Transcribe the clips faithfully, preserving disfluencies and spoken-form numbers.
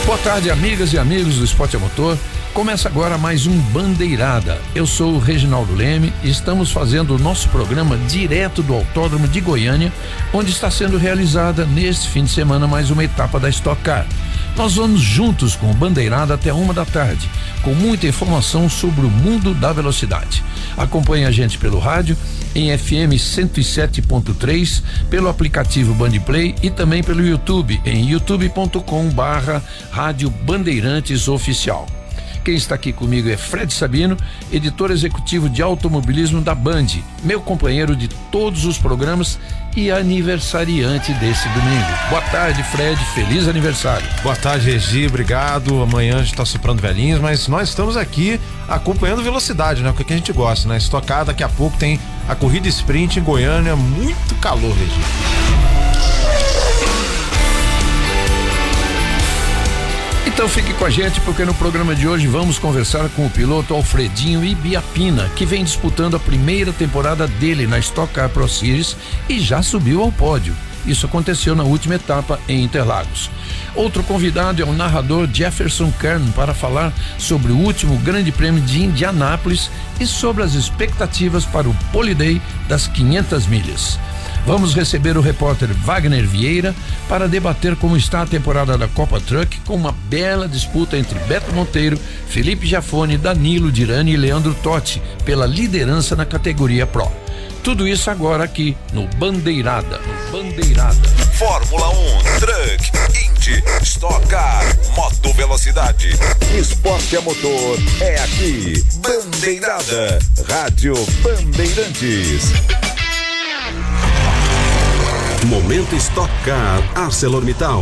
Boa tarde, amigas e amigos do Esporte a Motor. Começa agora mais um Bandeirada. Eu sou o Reginaldo Leme e estamos fazendo o nosso programa direto do Autódromo de Goiânia, onde está sendo realizada neste fim de semana mais uma etapa da Stock Car. Nós vamos juntos com o Bandeirada até uma da tarde, com muita informação sobre o mundo da velocidade. Acompanhe a gente pelo rádio em F M cento e sete ponto três, pelo aplicativo Bandplay e também pelo YouTube em youtube ponto com barra Rádio Bandeirantes Oficial. Quem está aqui comigo é Fred Sabino, editor executivo de automobilismo da Band, meu companheiro de todos os programas e aniversariante desse domingo. Boa tarde, Fred, feliz aniversário. Boa tarde, Regi, obrigado. Amanhã a gente está soprando velhinhos, mas nós estamos aqui acompanhando velocidade, né? O que a gente gosta, né? Estocar, daqui a pouco tem a corrida sprint em Goiânia, muito calor, Regi. Então fique com a gente, porque no programa de hoje vamos conversar com o piloto Alfredinho Ibiapina, que vem disputando a primeira temporada dele na Stock Car Pro Series e já subiu ao pódio. Isso aconteceu na última etapa em Interlagos. Outro convidado é o narrador Jefferson Kern para falar sobre o último Grande Prêmio de Indianápolis e sobre as expectativas para o Pole Day das quinhentas milhas. Vamos receber o repórter Wagner Vieira para debater como está a temporada da Copa Truck, com uma bela disputa entre Beto Monteiro, Felipe Jafone, Danilo Dirani e Leandro Totti pela liderança na categoria Pro. Tudo isso agora aqui no Bandeirada. No Bandeirada. Fórmula um, Truck, Indy, Stock Car, Moto Velocidade. Esporte a motor é aqui. Bandeirada. Rádio Bandeirantes. Momento Stock Car ArcelorMittal.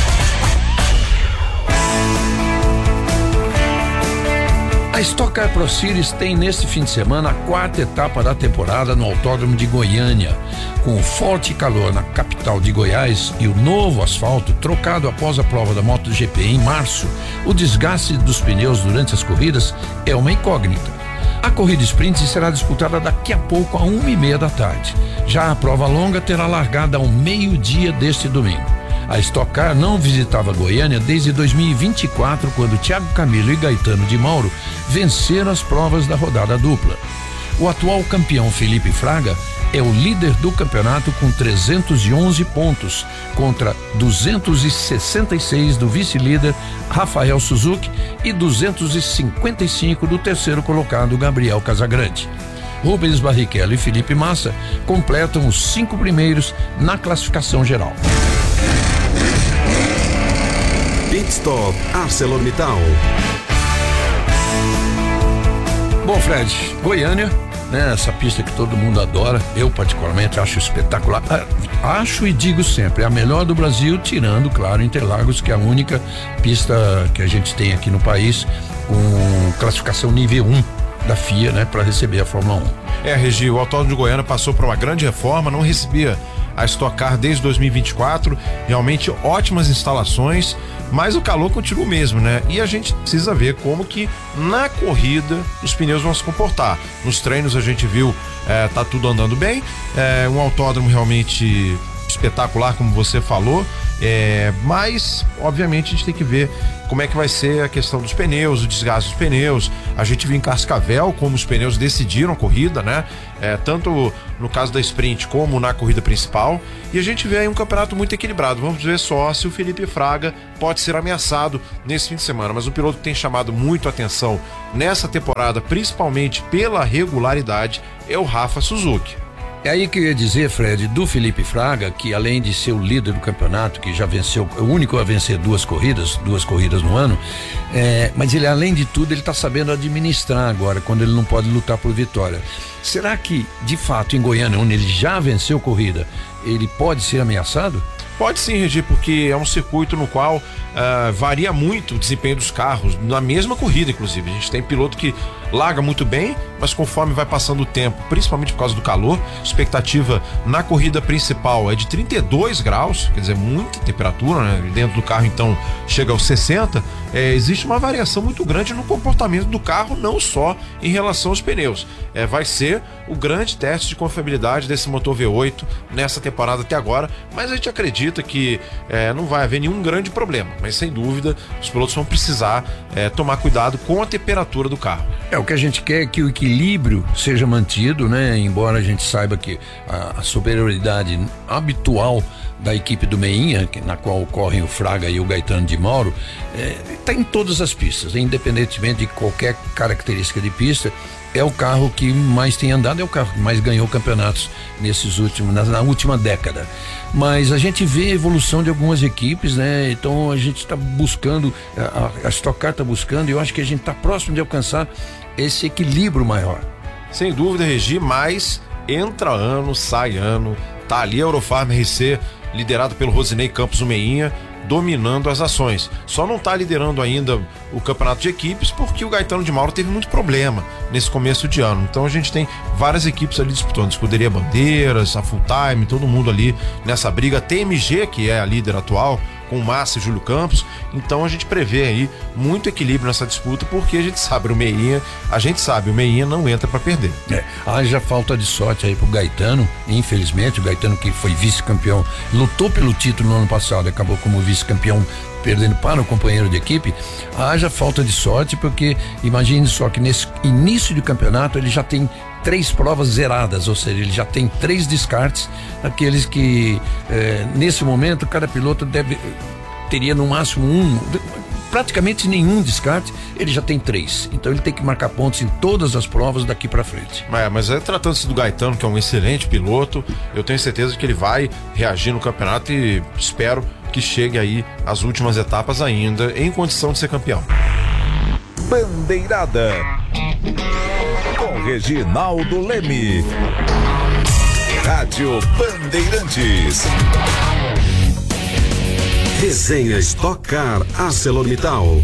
A Stock Car Pro Series tem neste fim de semana a quarta etapa da temporada no Autódromo de Goiânia. Com o forte calor na capital de Goiás e o novo asfalto trocado após a prova da MotoGP em março, o desgaste dos pneus durante as corridas é uma incógnita. A corrida sprint será disputada daqui a pouco a uma e meia da tarde. Já a prova longa terá largada ao meio-dia deste domingo. A Stock Car não visitava Goiânia desde dois mil e vinte e quatro, quando Thiago Camilo e Gaetano de Mauro venceram as provas da rodada dupla. O atual campeão Felipe Fraga é o líder do campeonato com trezentos e onze pontos, contra duzentos e sessenta e seis do vice-líder Rafael Suzuki e duzentos e cinquenta e cinco do terceiro colocado Gabriel Casagrande. Rubens Barrichello e Felipe Massa completam os cinco primeiros na classificação geral. Pit Stop ArcelorMittal. Bom, Fred, Goiânia, né? Essa pista que todo mundo adora, eu particularmente acho espetacular. Ah, acho e digo sempre, é a melhor do Brasil, tirando, claro, Interlagos, que é a única pista que a gente tem aqui no país com classificação nível um da F I A, né? Para receber a Fórmula um. É, Regi, o Autódromo de Goiânia passou por uma grande reforma, não recebia a Stock Car desde dois mil e vinte e quatro, realmente ótimas instalações, mas o calor continua o mesmo, né? E a gente precisa ver como que na corrida os pneus vão se comportar. Nos treinos a gente viu, é, tá tudo andando bem, é um autódromo realmente espetacular, como você falou, é, mas obviamente a gente tem que ver como é que vai ser a questão dos pneus, o desgaste dos pneus. A gente viu em Cascavel como os pneus decidiram a corrida, né? É, tanto no caso da sprint como na corrida principal, e a gente vê aí um campeonato muito equilibrado. Vamos ver só se o Felipe Fraga pode ser ameaçado nesse fim de semana, mas o piloto que tem chamado muito a atenção nessa temporada, principalmente pela regularidade, é o Rafa Suzuki. É aí que eu ia dizer, Fred, do Felipe Fraga, que além de ser o líder do campeonato, que já venceu, o único a vencer duas corridas, duas corridas no ano, é, mas ele, além de tudo, ele tá sabendo administrar agora, quando ele não pode lutar por vitória. Será que, de fato, em Goiânia, onde ele já venceu corrida, ele pode ser ameaçado? Pode sim, Regi, porque é um circuito no qual uh, varia muito o desempenho dos carros, na mesma corrida, inclusive. A gente tem piloto que larga muito bem mas conforme vai passando o tempo, principalmente por causa do calor, expectativa na corrida principal é de trinta e dois graus, quer dizer, muita temperatura, né? Dentro do carro então chega aos sessenta. É, existe uma variação muito grande no comportamento do carro, não só em relação aos pneus. É, vai ser o grande teste de confiabilidade desse motor V oito nessa temporada até agora, mas a gente acredita que é, não vai haver nenhum grande problema, mas sem dúvida os pilotos vão precisar é, tomar cuidado com a temperatura do carro. É, o que a gente quer é que o equilíbrio seja mantido, né? Embora a gente saiba que a, a superioridade habitual da equipe do Meinha, que, na qual correm o Fraga e o Gaetano de Mauro, está é, em todas as pistas, independentemente de qualquer característica de pista. É o carro que mais tem andado, é o carro que mais ganhou campeonatos nesses últimos, na, na última década. Mas a gente vê a evolução de algumas equipes, né? Então a gente está buscando, a, a Stock Car está buscando, e eu acho que a gente está próximo de alcançar esse equilíbrio maior. Sem dúvida, Regi, mas entra ano, sai ano, tá ali a Eurofarm R C, liderado pelo Rosinei Campos Meinha, dominando as ações. Só não está liderando ainda o campeonato de equipes porque o Gaetano de Mauro teve muito problema nesse começo de ano. Então a gente tem várias equipes ali disputando, Escuderia Bandeiras, a Full Time, todo mundo ali nessa briga. T M G, que é a líder atual, com o Márcio e Júlio Campos. Então a gente prevê aí muito equilíbrio nessa disputa, porque a gente sabe o Meinha, a gente sabe, o Meinha não entra para perder. É, haja falta de sorte aí pro Gaetano, infelizmente, o Gaetano que foi vice-campeão, lutou pelo título no ano passado, acabou como vice-campeão, perdendo para o companheiro de equipe. Haja falta de sorte, porque imagine só que nesse início de campeonato ele já tem três provas zeradas, ou seja, ele já tem três descartes, aqueles que eh, nesse momento cada piloto deve teria no máximo um, praticamente nenhum descarte, ele já tem três, então ele tem que marcar pontos em todas as provas daqui para frente. É, mas é, tratando-se do Gaetano, que é um excelente piloto, eu tenho certeza que ele vai reagir no campeonato e espero que chegue aí às últimas etapas ainda em condição de ser campeão. Bandeirada com Reginaldo Leme. Rádio Bandeirantes. Resenha Stock Car ArcelorMittal.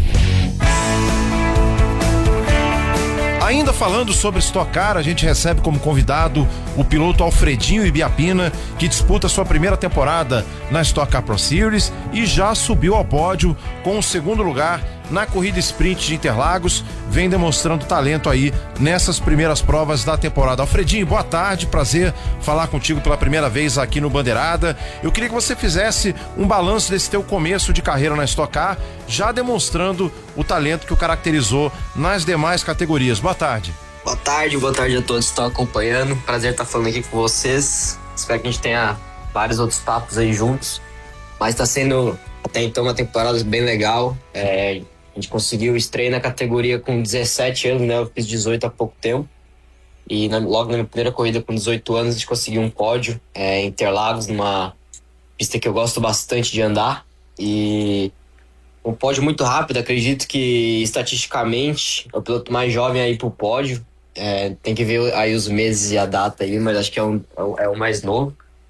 Ainda falando sobre Stock Car, a gente recebe como convidado o piloto Alfredinho Ibiapina, que disputa sua primeira temporada na Stock Car Pro Series e já subiu ao pódio com o segundo lugar na corrida sprint de Interlagos, vem demonstrando talento aí nessas primeiras provas da temporada. Alfredinho, boa tarde, prazer falar contigo pela primeira vez aqui no Bandeirada. Eu queria que você fizesse um balanço desse teu começo de carreira na Stock Car, já demonstrando o talento que o caracterizou nas demais categorias. Boa tarde. Boa tarde, boa tarde a todos que estão acompanhando. Prazer estar falando aqui com vocês. Espero que a gente tenha vários outros papos aí juntos. Mas está sendo até então uma temporada bem legal. É, a gente conseguiu estreia na categoria com dezessete anos, né? Eu fiz dezoito há pouco tempo. E na, logo na minha primeira corrida com dezoito anos a gente conseguiu um pódio é, em Interlagos, numa pista que eu gosto bastante de andar. E um pódio muito rápido, acredito que estatisticamente é o piloto mais jovem aí pro pódio. É, tem que ver aí os meses e a data aí, mas acho que é, um, é o mais novo.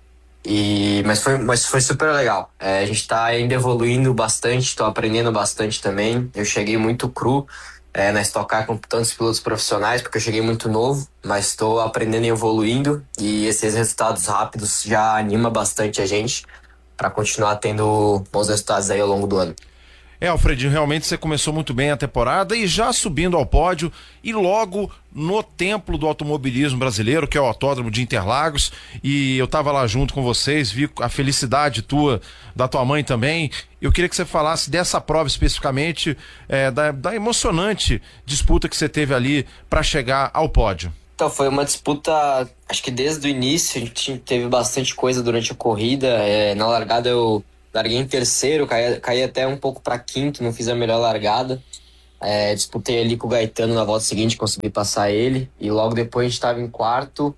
E, mas, foi, mas foi super legal. É, a gente tá ainda evoluindo bastante, tô aprendendo bastante também. Eu cheguei muito cru é, na Stock Car com tantos pilotos profissionais, porque eu cheguei muito novo, mas estou aprendendo e evoluindo. E esses resultados rápidos já animam bastante a gente para continuar tendo bons resultados aí ao longo do ano. É, Alfredinho, realmente você começou muito bem a temporada e já subindo ao pódio e logo no templo do automobilismo brasileiro, que é o Autódromo de Interlagos, e eu tava lá junto com vocês, vi a felicidade tua, da tua mãe também. Eu queria que você falasse dessa prova especificamente, é, da, da emocionante disputa que você teve ali para chegar ao pódio. Então, foi uma disputa, acho que desde o início, a gente teve bastante coisa durante a corrida. É, na largada eu larguei em terceiro, caí, caí até um pouco para quinto, não fiz a melhor largada. É, disputei ali com o Gaetano na volta seguinte, consegui passar ele. E logo depois a gente estava em quarto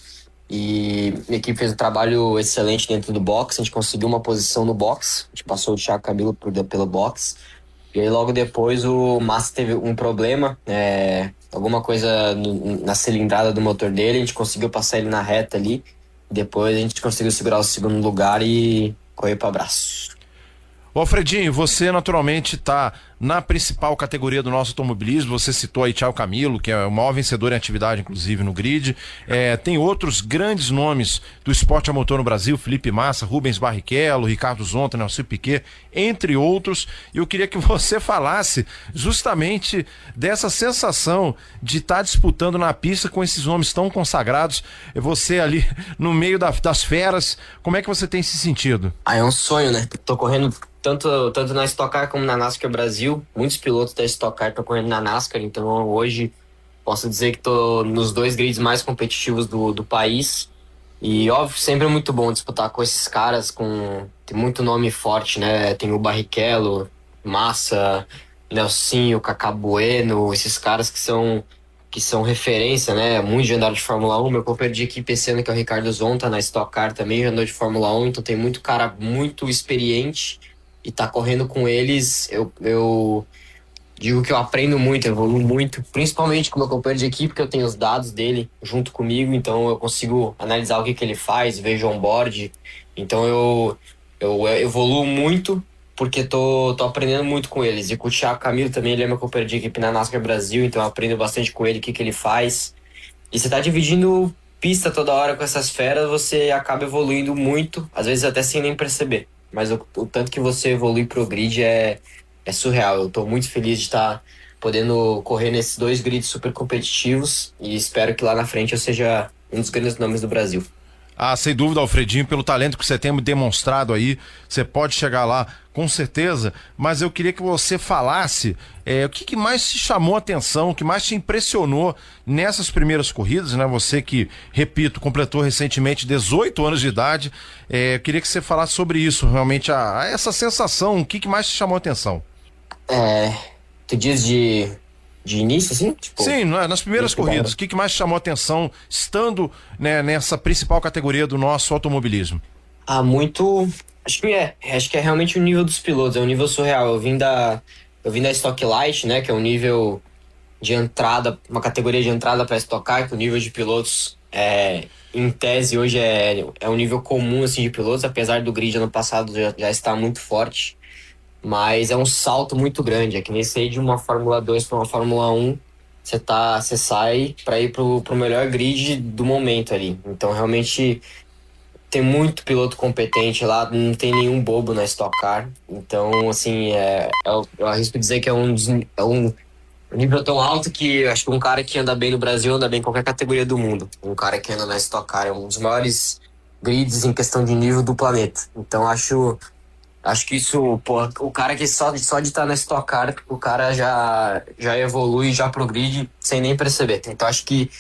e minha equipe fez um trabalho excelente dentro do box. A gente conseguiu uma posição no box, a gente passou o Thiago Camilo por, pelo box. E aí logo depois o Massa teve um problema, é, alguma coisa no, na cilindrada do motor dele. A gente conseguiu passar ele na reta ali. Depois a gente conseguiu segurar o segundo lugar e correr para abraço. Ô Alfredinho, você naturalmente está na principal categoria do nosso automobilismo. Você citou aí Thiago Camilo, que é o maior vencedor em atividade, inclusive, no grid. É, tem outros grandes nomes do esporte a motor no Brasil: Felipe Massa, Rubens Barrichello, Ricardo Zonta, Nelson Piquet, entre outros. E eu queria que você falasse justamente dessa sensação de estar tá disputando na pista com esses nomes tão consagrados. Você ali no meio da, das feras, como é que você tem se sentido? Ah, é um sonho, né? Tô correndo tanto, tanto na Stock Car como na NASCAR Brasil. Muitos pilotos da Stock Car estão correndo na NASCAR, então hoje posso dizer que tô nos dois grids mais competitivos do, do país. E óbvio, sempre é muito bom disputar com esses caras, com tem muito nome forte, né? Tem o Barrichello, Massa, Nelsinho, Cacá Bueno, esses caras que são que são referência, né? Muito de andar de Fórmula um. Meu companheiro de equipe esse ano, que é o Ricardo Zonta, na Stock Car também já andou de Fórmula um, então tem muito cara muito experiente e tá correndo com eles. Eu, eu digo que eu aprendo muito, eu evoluo muito, principalmente com o meu companheiro de equipe, que eu tenho os dados dele junto comigo, então eu consigo analisar o que, que ele faz, vejo on-board. Então eu, eu, eu evoluo muito, porque tô, tô aprendendo muito com eles. E com o Thiago Camilo também, ele é meu companheiro de equipe na NASCAR Brasil, então eu aprendo bastante com ele o que, que ele faz. E você tá dividindo pista toda hora com essas feras, você acaba evoluindo muito, às vezes até sem nem perceber. Mas o, o tanto que você evolui pro grid é, é surreal. Eu tô muito feliz de estar podendo correr nesses dois grids super competitivos e espero que lá na frente eu seja um dos grandes nomes do Brasil. Ah, sem dúvida, Alfredinho, pelo talento que você tem demonstrado aí, você pode chegar lá com certeza, mas eu queria que você falasse é, o que, que mais te chamou a atenção, o que mais te impressionou nessas primeiras corridas, né? Você que, repito, completou recentemente dezoito anos de idade, é, eu queria que você falasse sobre isso, realmente, a, a essa sensação, o que, que mais te chamou a atenção? É, tu diz de... De início, assim? Tipo, sim, nas primeiras corridas. O que, que mais chamou a atenção estando, né, nessa principal categoria do nosso automobilismo? Ah, muito... Acho que é. Acho que é realmente o nível dos pilotos. É um nível surreal. Eu vim da, eu vim da Stock Light, né? Que é um nível de entrada, uma categoria de entrada para Stock Car, que o nível de pilotos, é, em tese, hoje é, é um nível comum, assim, de pilotos, apesar do grid ano passado já, já estar muito forte. Mas é um salto muito grande, é que nem sair de uma Fórmula dois para uma Fórmula um, você tá, você sai para ir pro, pro melhor grid do momento ali. Então realmente tem muito piloto competente lá, não tem nenhum bobo na Stock Car. Então assim, é, eu, eu arrisco dizer que é um, é um nível tão alto que acho que um cara que anda bem no Brasil anda bem em qualquer categoria do mundo. Um cara que anda na Stock Car é um dos maiores grids em questão de nível do planeta. Então acho... Acho que isso, pô, o cara que só, só de estar na Stock Car, o cara já, já evolui, já progride sem nem perceber. Então acho que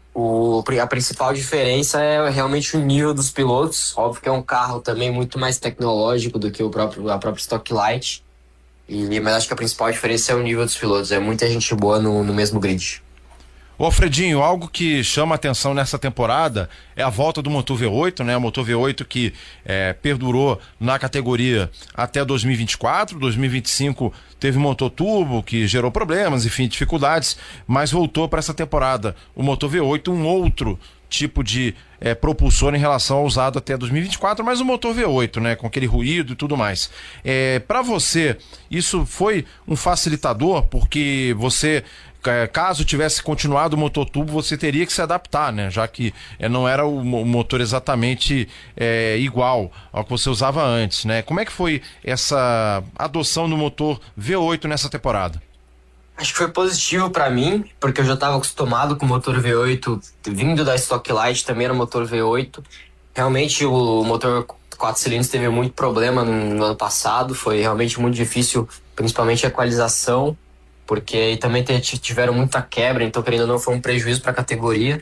o, a principal diferença é realmente o nível dos pilotos. Óbvio que é um carro também muito mais tecnológico do que o próprio, a própria Stock Light. E, mas acho que a principal diferença é o nível dos pilotos. É muita gente boa no, no mesmo grid. Ô Alfredinho, algo que chama atenção nessa temporada é a volta do motor V oito, né? O motor V oito que é, perdurou na categoria até dois mil e vinte e quatro, dois mil e vinte e cinco teve motor turbo que gerou problemas, enfim, dificuldades, mas voltou para essa temporada o motor V oito, um outro tipo de é, propulsor em relação ao usado até dois mil e vinte e quatro, mas o motor V oito, né, com aquele ruído e tudo mais. É, para você, isso foi um facilitador, porque você, caso tivesse continuado o motor turbo, você teria que se adaptar, né? Já que é, não era o motor exatamente é, igual ao que você usava antes, né? Como é que foi essa adoção do motor V oito nessa temporada? Acho que foi positivo pra mim, porque eu já estava acostumado com o motor V oito, vindo da Stock Light, também era motor V oito. Realmente o motor quatro cilindros teve muito problema no, no ano passado, foi realmente muito difícil, principalmente a equalização, porque também tiveram muita quebra, então querendo ou não foi um prejuízo para a categoria.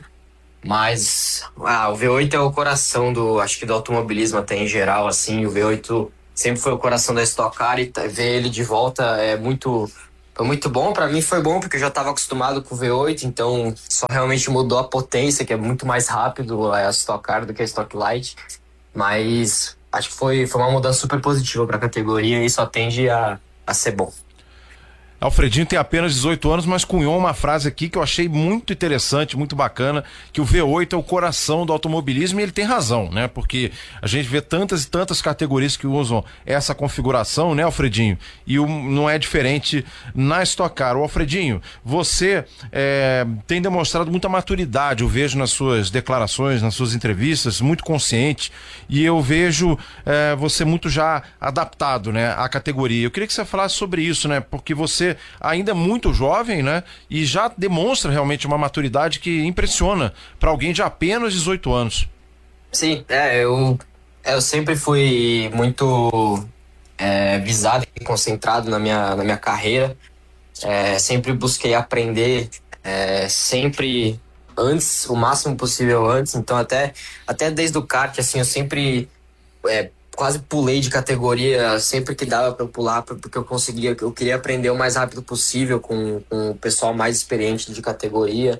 Mas ah, o V oito é o coração do, acho que do automobilismo até em geral, assim. O V oito sempre foi o coração da Stock Car e ver ele de volta é muito, foi muito bom. Para mim foi bom porque eu já estava acostumado com o V oito, então só realmente mudou a potência, que é muito mais rápido a Stock Car do que a Stock Light. Mas acho que foi, foi uma mudança super positiva para a categoria e só tende a, a ser bom. Alfredinho tem apenas dezoito anos, mas cunhou uma frase aqui que eu achei muito interessante, muito bacana, que o V oito é o coração do automobilismo, e ele tem razão, né? Porque a gente vê tantas e tantas categorias que usam essa configuração, né, Alfredinho? E o, não é diferente na Stock Car. O Alfredinho, você é, tem demonstrado muita maturidade, eu vejo nas suas declarações, nas suas entrevistas, muito consciente, e eu vejo é, você muito já adaptado, né, à categoria. Eu queria que você falasse sobre isso, né? Porque você ainda é muito jovem, né? E já demonstra realmente uma maturidade que impressiona para alguém de apenas dezoito anos. Sim, é, eu, eu sempre fui muito é, visado e concentrado na minha, na minha carreira. É, sempre busquei aprender, é, sempre antes, o máximo possível antes. Então até, até desde o kart, assim, eu sempre... É, quase pulei de categoria sempre que dava para eu pular, porque eu conseguia, eu queria aprender o mais rápido possível com, com o pessoal mais experiente de categoria.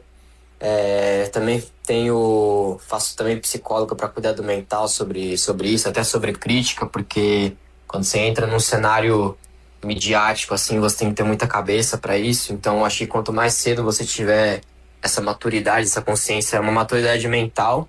É, também tenho, faço também psicóloga para cuidar do mental sobre, sobre isso, até sobre crítica, porque quando você entra num cenário midiático, assim, você tem que ter muita cabeça para isso. Então, acho que quanto mais cedo você tiver essa maturidade, essa consciência, uma maturidade mental,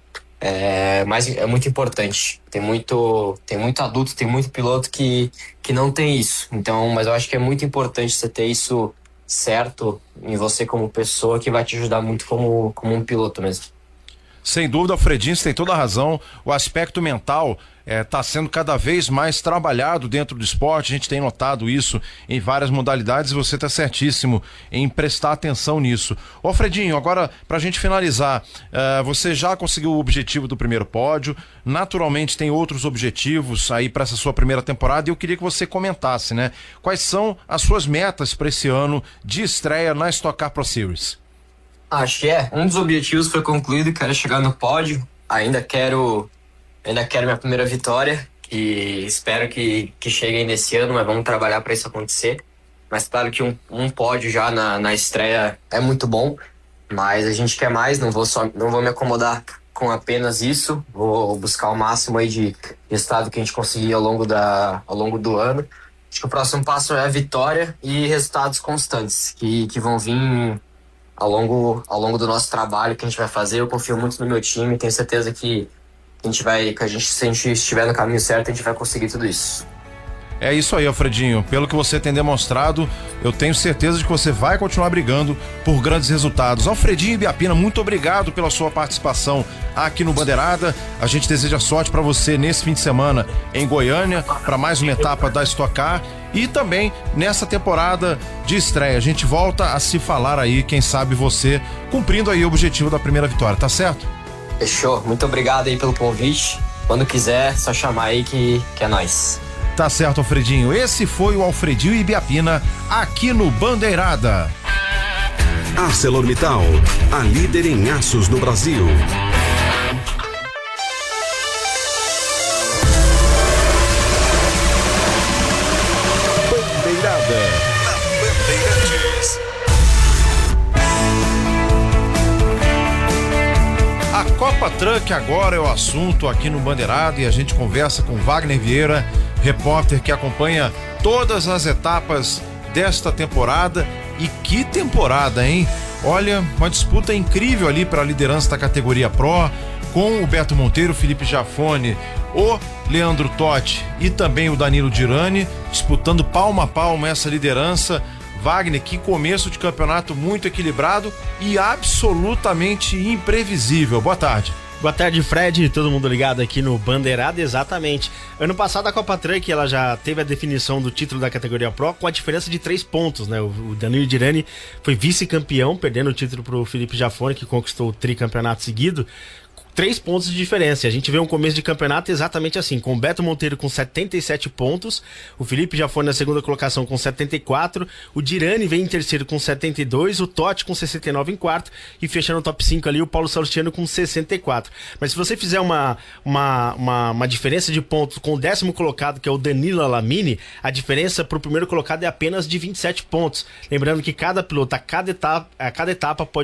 É, mas é muito importante. Tem muito, tem muito adulto, tem muito piloto que, que não tem isso. Então, mas eu acho que é muito importante você ter isso certo em você como pessoa, que vai te ajudar muito como, como um piloto mesmo. Sem dúvida, Alfredinho, você tem toda a razão. O aspecto mental está é, sendo cada vez mais trabalhado dentro do esporte. A gente tem notado isso em várias modalidades e você está certíssimo em prestar atenção nisso. Ô, Alfredinho, agora para a gente finalizar, uh, você já conseguiu o objetivo do primeiro pódio, naturalmente tem outros objetivos aí para essa sua primeira temporada, e eu queria que você comentasse, né? Quais são as suas metas para esse ano de estreia na Stock Car Pro Series? Acho que é. Um dos objetivos foi concluído, quero chegar no pódio. Ainda quero, ainda quero minha primeira vitória, e espero que, que chegue ainda esse ano, mas vamos trabalhar para isso acontecer. Mas claro que um, um pódio já na, na estreia é muito bom, mas a gente quer mais, não vou, só, não vou me acomodar com apenas isso, vou buscar o máximo aí de resultado que a gente conseguir ao longo, da, ao longo do ano. Acho que o próximo passo é a vitória e resultados constantes, que, que vão vir ao longo, ao longo do nosso trabalho que a gente vai fazer. Eu confio muito no meu time, tenho certeza que a gente vai, que a gente, se a gente estiver no caminho certo, a gente vai conseguir tudo isso. É isso aí, Alfredinho. Pelo que você tem demonstrado, eu tenho certeza de que você vai continuar brigando por grandes resultados. Alfredinho Ibiapina, muito obrigado pela sua participação aqui no Bandeirada. A gente deseja sorte para você nesse fim de semana em Goiânia, para mais uma etapa da Stock Car, e também nessa temporada de estreia. A gente volta a se falar aí, quem sabe você cumprindo aí o objetivo da primeira vitória, tá certo? Fechou. Muito obrigado aí pelo convite. Quando quiser, só chamar aí que, que é nóis. Tá certo, Alfredinho. Esse foi o Alfredinho Ibiapina aqui no Bandeirada. ArcelorMittal, a líder em aços no Brasil. Bandeirada na Bandeirantes. A Copa Truck agora é o assunto aqui no Bandeirada, e a gente conversa com Wagner Vieira, repórter que acompanha todas as etapas desta temporada. E que temporada, hein? Olha, uma disputa incrível ali para a liderança da categoria Pro, com o Beto Monteiro, o Felipe Jafone, o Leandro Totti e também o Danilo Dirani disputando palma a palma essa liderança. Wagner, que começo de campeonato muito equilibrado e absolutamente imprevisível. Boa tarde. Boa tarde, Fred, todo mundo ligado aqui no Bandeirada, exatamente. Ano passado a Copa Truck, ela já teve a definição do título da categoria Pro com a diferença de três pontos, né? O Danilo Dirani foi vice-campeão, perdendo o título pro Felipe Jafone, que conquistou o tricampeonato seguido. Três pontos de diferença. A gente vê um começo de campeonato exatamente assim, com o Beto Monteiro com setenta e sete pontos, o Felipe já foi na segunda colocação com setenta e quatro, o Dirani vem em terceiro com setenta e dois, o Totti com sessenta e nove em quarto, e fechando o top cinco ali o Paulo Salustiano com sessenta e quatro. Mas se você fizer uma, uma, uma, uma diferença de pontos com o décimo colocado, que é o Danilo Alamini, a diferença para o primeiro colocado é apenas de vinte e sete pontos. Lembrando que cada piloto, a cada etapa, a cada etapa pode pontuar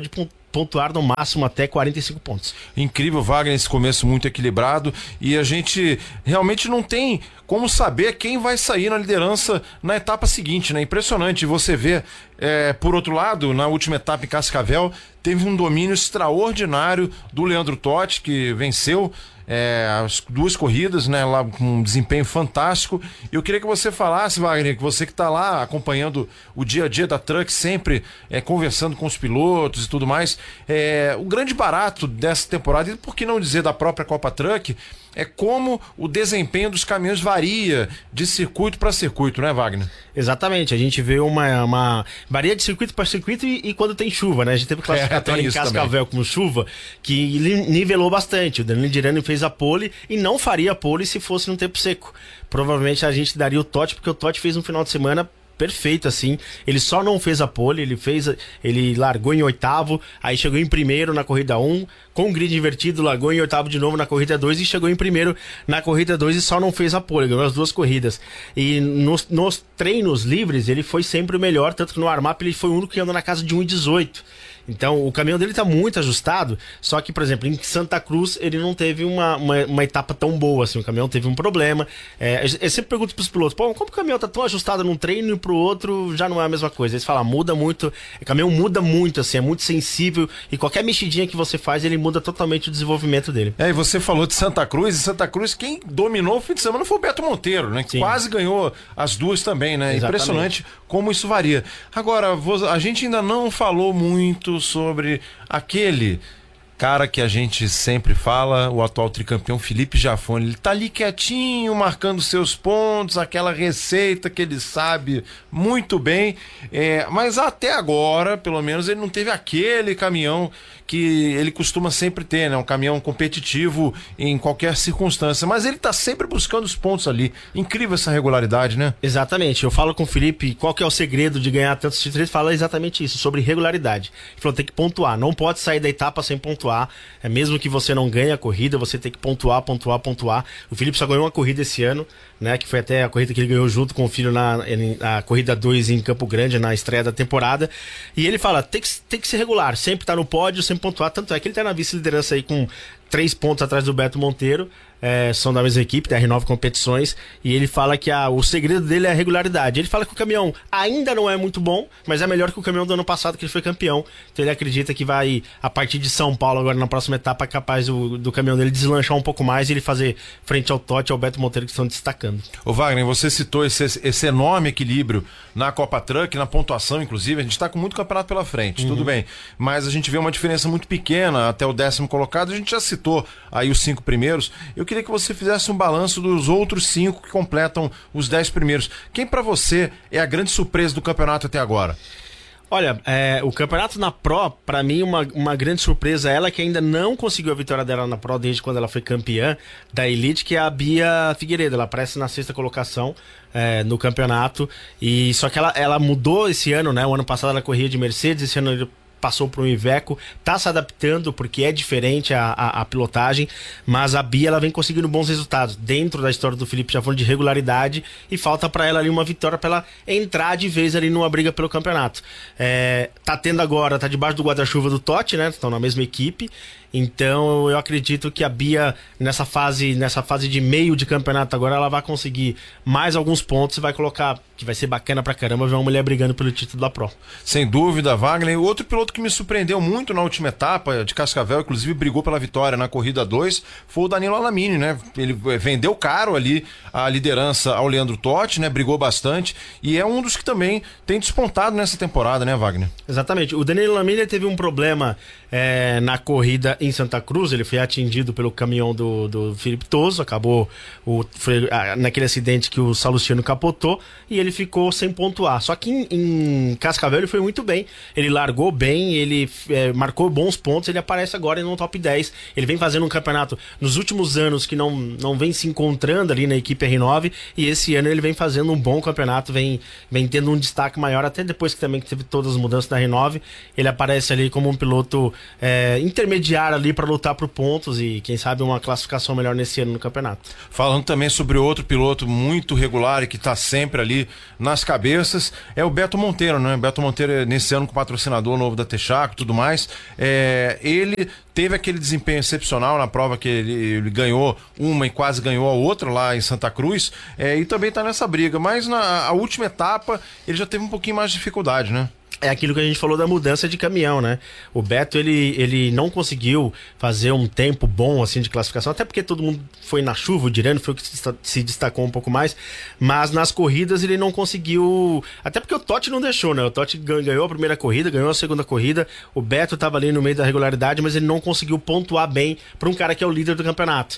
pontuar no máximo até quarenta e cinco pontos. Incrível, Wagner, esse começo muito equilibrado, e a gente realmente não tem como saber quem vai sair na liderança na etapa seguinte, né? Impressionante você ver, é, por outro lado, na última etapa em Cascavel, teve um domínio extraordinário do Leandro Totti, que venceu É, as duas corridas, né, lá com um desempenho fantástico. Eu queria que você falasse, Wagner, que você que está lá acompanhando o dia a dia da Truck, sempre é, conversando com os pilotos e tudo mais, é, o grande barato dessa temporada, e por que não dizer da própria Copa Truck, é como o desempenho dos caminhões varia de circuito para circuito, né, Wagner? Exatamente, a gente vê uma, uma varia de circuito para circuito e, e quando tem chuva, né? A gente teve classificatório é, em Cascavel também, com chuva, que nivelou bastante. O Danilo Dirani fez a pole e não faria a pole se fosse num tempo seco. Provavelmente a gente daria o Totti, porque o Totti fez um final de semana perfeito, assim. Ele só não fez a pole, ele fez, ele largou em oitavo, aí chegou em primeiro na corrida um, com o grid invertido, largou em oitavo de novo na corrida dois e chegou em primeiro na corrida dois e só não fez a pole, ganhou as duas corridas. E nos, nos treinos livres ele foi sempre o melhor, tanto que no warm-up ele foi o único que andou na casa de um e dezoito. Então o caminhão dele está muito ajustado, só que, por exemplo, em Santa Cruz ele não teve uma, uma, uma etapa tão boa, assim, o caminhão teve um problema. É, eu sempre pergunto para os pilotos, pô, como o caminhão está tão ajustado num treino e pro outro já não é a mesma coisa? Eles falam, muda muito, o caminhão muda muito, assim, é muito sensível e qualquer mexidinha que você faz, ele muda totalmente o desenvolvimento dele. É, e você falou de Santa Cruz, e Santa Cruz quem dominou o fim de semana foi o Beto Monteiro, né? Que Sim. quase ganhou as duas também, né? Exatamente. Impressionante como isso varia. Agora, a gente ainda não falou muito sobre aquele cara que a gente sempre fala, o atual tricampeão Felipe Jafone. Ele tá ali quietinho, marcando seus pontos, aquela receita que ele sabe muito bem, é, mas até agora, pelo menos, ele não teve aquele caminhão que ele costuma sempre ter, né? Um caminhão competitivo em qualquer circunstância, mas ele tá sempre buscando os pontos ali. Incrível essa regularidade, né? Exatamente, eu falo com o Felipe qual que é o segredo de ganhar tantos títulos, ele fala exatamente isso, sobre regularidade. Ele falou, tem que pontuar, não pode sair da etapa sem pontuar, é mesmo que você não ganhe a corrida, você tem que pontuar, pontuar, pontuar. O Felipe só ganhou uma corrida esse ano, né? Que foi até a corrida que ele ganhou junto com o filho na, na corrida dois em Campo Grande, na estreia da temporada, e ele fala, tem que, tem que ser regular, sempre tá no pódio, sempre pontuar, tanto é que ele tá na vice-liderança aí com três pontos atrás do Beto Monteiro, é, são da mesma equipe, da R nove Competições, e ele fala que a, o segredo dele é a regularidade. Ele fala que o caminhão ainda não é muito bom, mas é melhor que o caminhão do ano passado, que ele foi campeão, então ele acredita que vai, a partir de São Paulo, agora na próxima etapa, é capaz do, do caminhão dele deslanchar um pouco mais e ele fazer frente ao Totti e ao Beto Monteiro, que estão destacando. Ô Wagner, você citou esse, esse enorme equilíbrio na Copa Truck, na pontuação, inclusive, a gente está com muito campeonato pela frente, uhum. Tudo bem, mas a gente vê uma diferença muito pequena até o décimo colocado, a gente já citou aí os cinco primeiros. Eu queria que você fizesse um balanço dos outros cinco que completam os dez primeiros. Quem para você é a grande surpresa do campeonato até agora? Olha, é, o campeonato na Pro, pra mim, uma, uma grande surpresa, ela que ainda não conseguiu a vitória dela na Pro desde quando ela foi campeã da Elite, que é a Bia Figueiredo. Ela aparece na sexta colocação é, no campeonato, e só que ela, ela mudou esse ano, né? O ano passado ela corria de Mercedes, esse ano ele passou para um Iveco, tá se adaptando porque é diferente a, a, a pilotagem, mas a Bia ela vem conseguindo bons resultados dentro da história do Felipe Jafone de regularidade, e falta para ela ali uma vitória para ela entrar de vez ali numa briga pelo campeonato. É, tá tendo agora, tá debaixo do guarda-chuva do Totti, né? Estão na mesma equipe. Então eu acredito que a Bia nessa fase, nessa fase de meio de campeonato agora, ela vai conseguir mais alguns pontos e vai colocar, que vai ser bacana pra caramba ver uma mulher brigando pelo título da Pro. Sem dúvida, Wagner. Outro piloto que me surpreendeu muito na última etapa de Cascavel, inclusive brigou pela vitória na corrida dois, foi o Danilo Alamini, né? Ele vendeu caro ali a liderança ao Leandro Totti, né? Brigou bastante e é um dos que também tem despontado nessa temporada, né, Wagner? Exatamente. O Danilo Alamini teve um problema é, na corrida em Santa Cruz, ele foi atingido pelo caminhão do, do Felipe Toso, acabou o, foi, ah, naquele acidente que o Salustiano capotou e ele ficou sem pontuar. Só que em, em Cascavel ele foi muito bem, ele largou bem, ele é, marcou bons pontos, ele aparece agora no top dez. Ele vem fazendo um campeonato nos últimos anos que não, não vem se encontrando ali na equipe R nove, e esse ano ele vem fazendo um bom campeonato, vem, vem tendo um destaque maior, até depois que também teve todas as mudanças da R nove, ele aparece ali como um piloto é, intermediário cara ali para lutar por pontos e quem sabe uma classificação melhor nesse ano no campeonato. Falando também sobre outro piloto muito regular e que está sempre ali nas cabeças, é o Beto Monteiro, né? Beto Monteiro nesse ano com patrocinador novo da Texaco e tudo mais, é, ele teve aquele desempenho excepcional na prova que ele, ele ganhou uma e quase ganhou a outra lá em Santa Cruz, é, e também está nessa briga, mas na a última etapa ele já teve um pouquinho mais de dificuldade, né? É aquilo que a gente falou da mudança de caminhão, né? O Beto, ele, ele não conseguiu fazer um tempo bom, assim, de classificação, até porque todo mundo foi na chuva, o Dirani foi o que se destacou um pouco mais, mas nas corridas ele não conseguiu, até porque o Totti não deixou, né? O Totti ganhou a primeira corrida, ganhou a segunda corrida, o Beto estava ali no meio da regularidade, mas ele não conseguiu pontuar bem para um cara que é o líder do campeonato.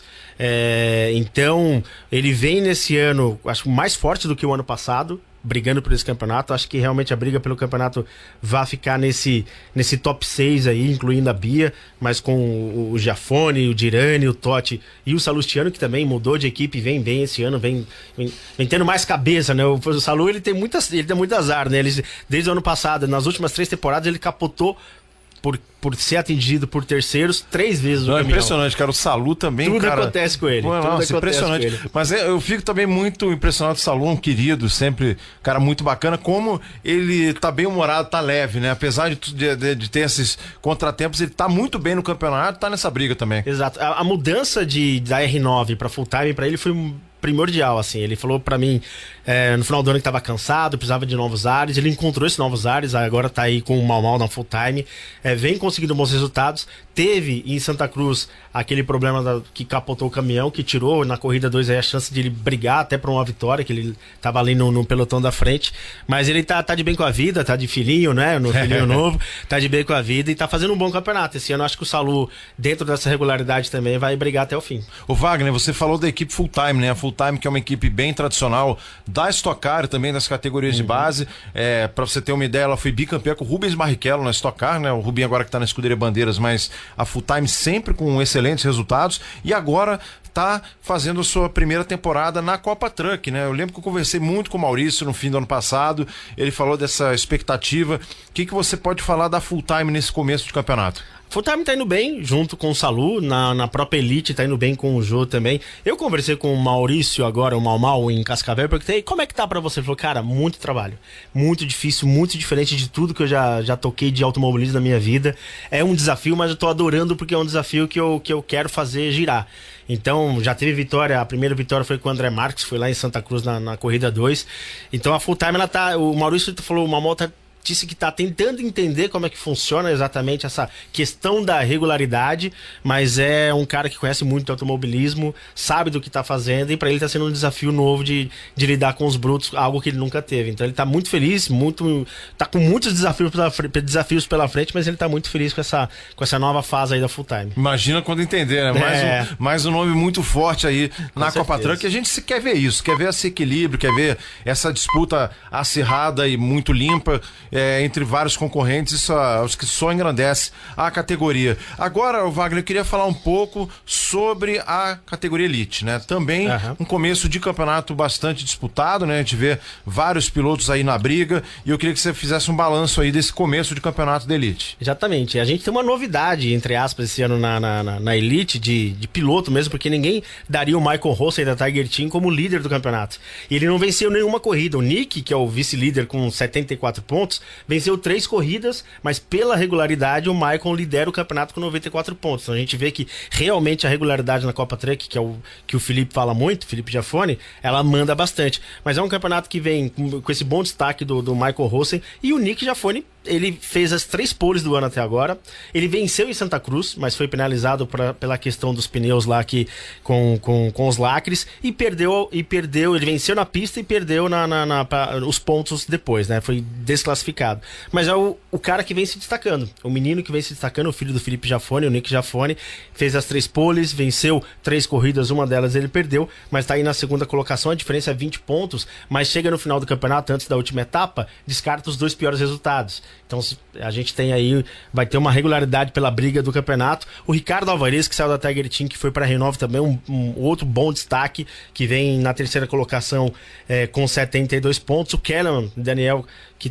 É, então, ele vem nesse ano, acho mais forte do que o ano passado, brigando por esse campeonato. Acho que realmente a briga pelo campeonato vai ficar nesse, nesse top seis aí, incluindo a Bia, mas com o, o Giafone, o Dirani, o Totti e o Salustiano, que também mudou de equipe, vem bem esse ano, vem, vem, vem tendo mais cabeça, né? O, o Salu, ele tem, muitas, ele tem muito azar, né? Ele, desde o ano passado, nas últimas três temporadas, ele capotou Por, por ser atingido por terceiros três vezes não, o é caminhão. Impressionante, cara. O Salu também, Tudo cara... acontece com ele. Pô, tudo nossa, acontece impressionante. com ele. Mas é, eu fico também muito impressionado com o Salu, um querido, sempre, cara, muito bacana, como ele tá bem humorado, tá leve, né? Apesar de, de, de, de ter esses contratempos, ele tá muito bem no campeonato, tá nessa briga também. Exato. A, a mudança de, da R nove pra full time, pra ele foi um primordial, assim. Ele falou pra mim é, no final do ano que tava cansado, precisava de novos ares. Ele encontrou esses novos ares, agora tá aí com o Mal Mal na full time, é, vem conseguindo bons resultados. Teve em Santa Cruz aquele problema da, que capotou o caminhão, que tirou na corrida dois aí a chance de ele brigar até pra uma vitória, que ele tava ali no, no pelotão da frente. Mas ele tá, tá de bem com a vida, tá de filhinho, né? No filhinho novo, tá de bem com a vida e tá fazendo um bom campeonato. Esse ano acho que o Salu, dentro dessa regularidade também, vai brigar até o fim. O Wagner, você falou da equipe full time, né? A full time, que é uma equipe bem tradicional da Stock Car, também das categorias uhum. de base. É, pra você ter uma ideia, ela foi bicampeã com o Rubens Barrichello na Stock Car, né? O Rubinho agora que tá na Escuderia Bandeiras, mas a full time sempre com excelentes resultados. E agora tá fazendo a sua primeira temporada na Copa Truck, né? Eu lembro que eu conversei muito com o Maurício no fim do ano passado, ele falou dessa expectativa. O que, que você pode falar da full time nesse começo de campeonato? Full time tá indo bem, junto com o Salu, na, na própria Elite tá indo bem com o Jô também. Eu conversei com o Maurício agora, o Mal Mal, em Cascavel, perguntei como é que tá pra você? Ele falou, cara, muito trabalho, muito difícil, muito diferente de tudo que eu já, já toquei de automobilismo na minha vida. É um desafio, mas eu tô adorando porque é um desafio que eu, que eu quero fazer girar. Então, já teve vitória, a primeira vitória foi com o André Marques, foi lá em Santa Cruz na, na corrida dois. Então a full time, ela tá, o Maurício falou, o Mal Mal tá disse que está tentando entender como é que funciona exatamente essa questão da regularidade, mas é um cara que conhece muito do automobilismo, sabe do que está fazendo, e para ele está sendo um desafio novo de, de lidar com os brutos, algo que ele nunca teve. Então ele está muito feliz, muito, tá com muitos desafios pela, desafios pela frente, mas ele está muito feliz com essa, com essa nova fase aí da full time. Imagina quando entender, né? Mais, é. um, mais um nome muito forte aí com na certeza. Copa Truck. A gente se quer ver isso, quer ver esse equilíbrio, quer ver essa disputa acirrada e muito limpa. É, entre vários concorrentes, isso acho que só engrandece a categoria. Agora, Wagner, eu queria falar um pouco sobre a categoria Elite, né? Também uhum. um começo de campeonato bastante disputado, né? A gente vê vários pilotos aí na briga, e eu queria que você fizesse um balanço aí desse começo de campeonato da Elite. Exatamente. A gente tem uma novidade, entre aspas, esse ano na, na, na Elite, de, de piloto mesmo, porque ninguém daria o Michael Rossi da Tiger Team como líder do campeonato. E ele não venceu nenhuma corrida. O Nick, que é o vice-líder com setenta e quatro pontos, venceu três corridas, mas pela regularidade o Michael lidera o campeonato com noventa e quatro pontos. Então a gente vê que realmente a regularidade na Copa Truck, que é o que o Felipe fala muito, Felipe Giafone, ela manda bastante. Mas é um campeonato que vem com, com esse bom destaque do, do Michael Rosen, e o Nick Giafone, ele fez as três poles do ano até agora. Ele venceu em Santa Cruz, mas foi penalizado pra, pela questão dos pneus lá que, com, com, com os lacres, e perdeu, e perdeu, ele venceu na pista e perdeu na, na, na, pra, os pontos depois, né? Foi desclassificado. Mas é o, o cara que vem se destacando, o menino que vem se destacando, o filho do Felipe Giafone, o Nick Giafone, fez as três poles, venceu três corridas, uma delas ele perdeu, mas tá aí na segunda colocação, a diferença é vinte pontos, mas chega no final do campeonato, antes da última etapa, descarta os dois piores resultados. Então a gente tem aí, vai ter uma regularidade pela briga do campeonato. O Ricardo Alvarez, que saiu da Tiger Team, que foi para a Renove também, um, um outro bom destaque, que vem na terceira colocação é, com setenta e dois pontos. O Kellerman, Daniel, que tem a sua equipe